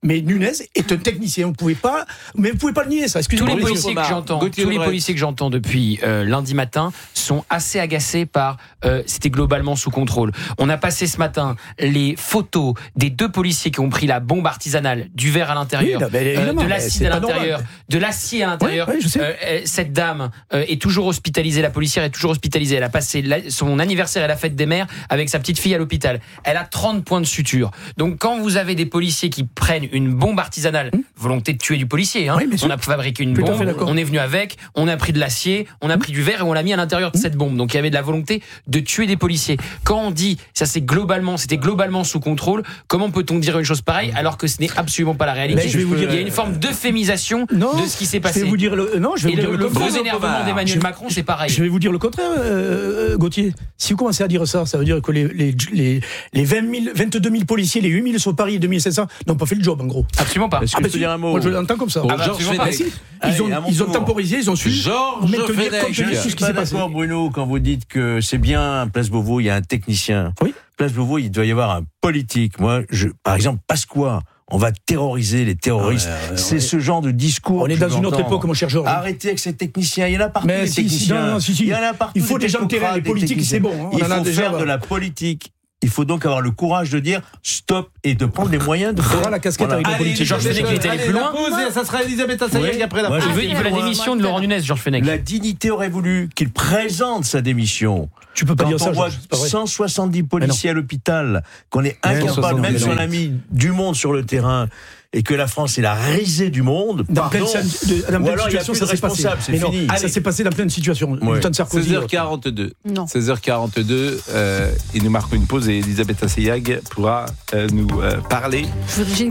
Mais Nunez est un technicien. Vous pouvez pas le nier, ça. Excusez-moi. Tous les policiers que j'entends depuis lundi matin sont assez agacés par c'était globalement sous contrôle. On a passé ce matin les photos des 2 policiers qui ont pris la bombe artisanale, du verre à l'intérieur, de l'acide à l'intérieur, de l'acier à l'intérieur. Oui, je sais. Cette dame est toujours hospitalisée, la policière est toujours hospitalisée. Elle a passé son anniversaire et la fête des mères avec sa petite fille à l'hôpital. Elle a 30 points de suture. Donc quand vous avez des policiers qui prennent une bombe artisanale, volonté de tuer du policier, hein, on a fabriqué une bombe, on est venu avec, on a pris de l'acier, on a pris du verre et on l'a mis à l'intérieur de cette bombe. Donc il y avait de la volonté de tuer des policiers. Quand on dit ça c'était globalement sous contrôle, comment peut-on dire une chose pareille alors que ce n'est absolument pas la réalité? Il y a une forme d'euphémisation de ce qui s'est passé. Je vais vous dire le gros énervement d'Emmanuel Macron, c'est pareil. Je vais vous dire le contraire, Gauthier. Si vous commencez à dire ça veut dire que les 22 000 policiers, les 8 000 sur Paris et 2 700 n'ont pas fait le job, en gros. Absolument pas. Est-ce que je peux dire un mot? Moi, je l'entends comme ça. Ils ont temporisé, ils ont su maintenir compte de ce qui s'est passé. Bruno, quand vous dites que c'est bien, Place Beauvau, il y a un technicien. Oui. Place Beauvau, il doit y avoir un politique. Moi, par exemple, Pasqua. On va terroriser les terroristes. C'est ce genre de discours. On est dans une autre époque, mon cher Georges. Arrêtez avec ces techniciens. Il y en a partout, des techniciens. Il y en a partout. Il faut des gens de terrain. Les politiques, c'est bon. Il faut faire de la politique. Il faut donc avoir le courage de dire stop et de prendre les moyens de faire la casquette avec la politique. Georges Fenech, il est allé plus loin. Ça sera Elisabeth Assayag après la pause. Il veut la démission de Laurent Nunez, Georges Fenech. La dignité aurait voulu qu'il présente sa démission. Tu peux pas dire ça. Quand on voit 170 policiers à l'hôpital, qu'on est incapable, même si on a mis du monde sur le terrain, et que la France est la risée du monde, dans pleine situation, ça s'est passé. C'est fini. Ça s'est passé dans plein de situations. Ouais. 16h42. Non. 16h42. Et nous marquons une pause et Elisabeth Assayag pourra nous parler. J'ai une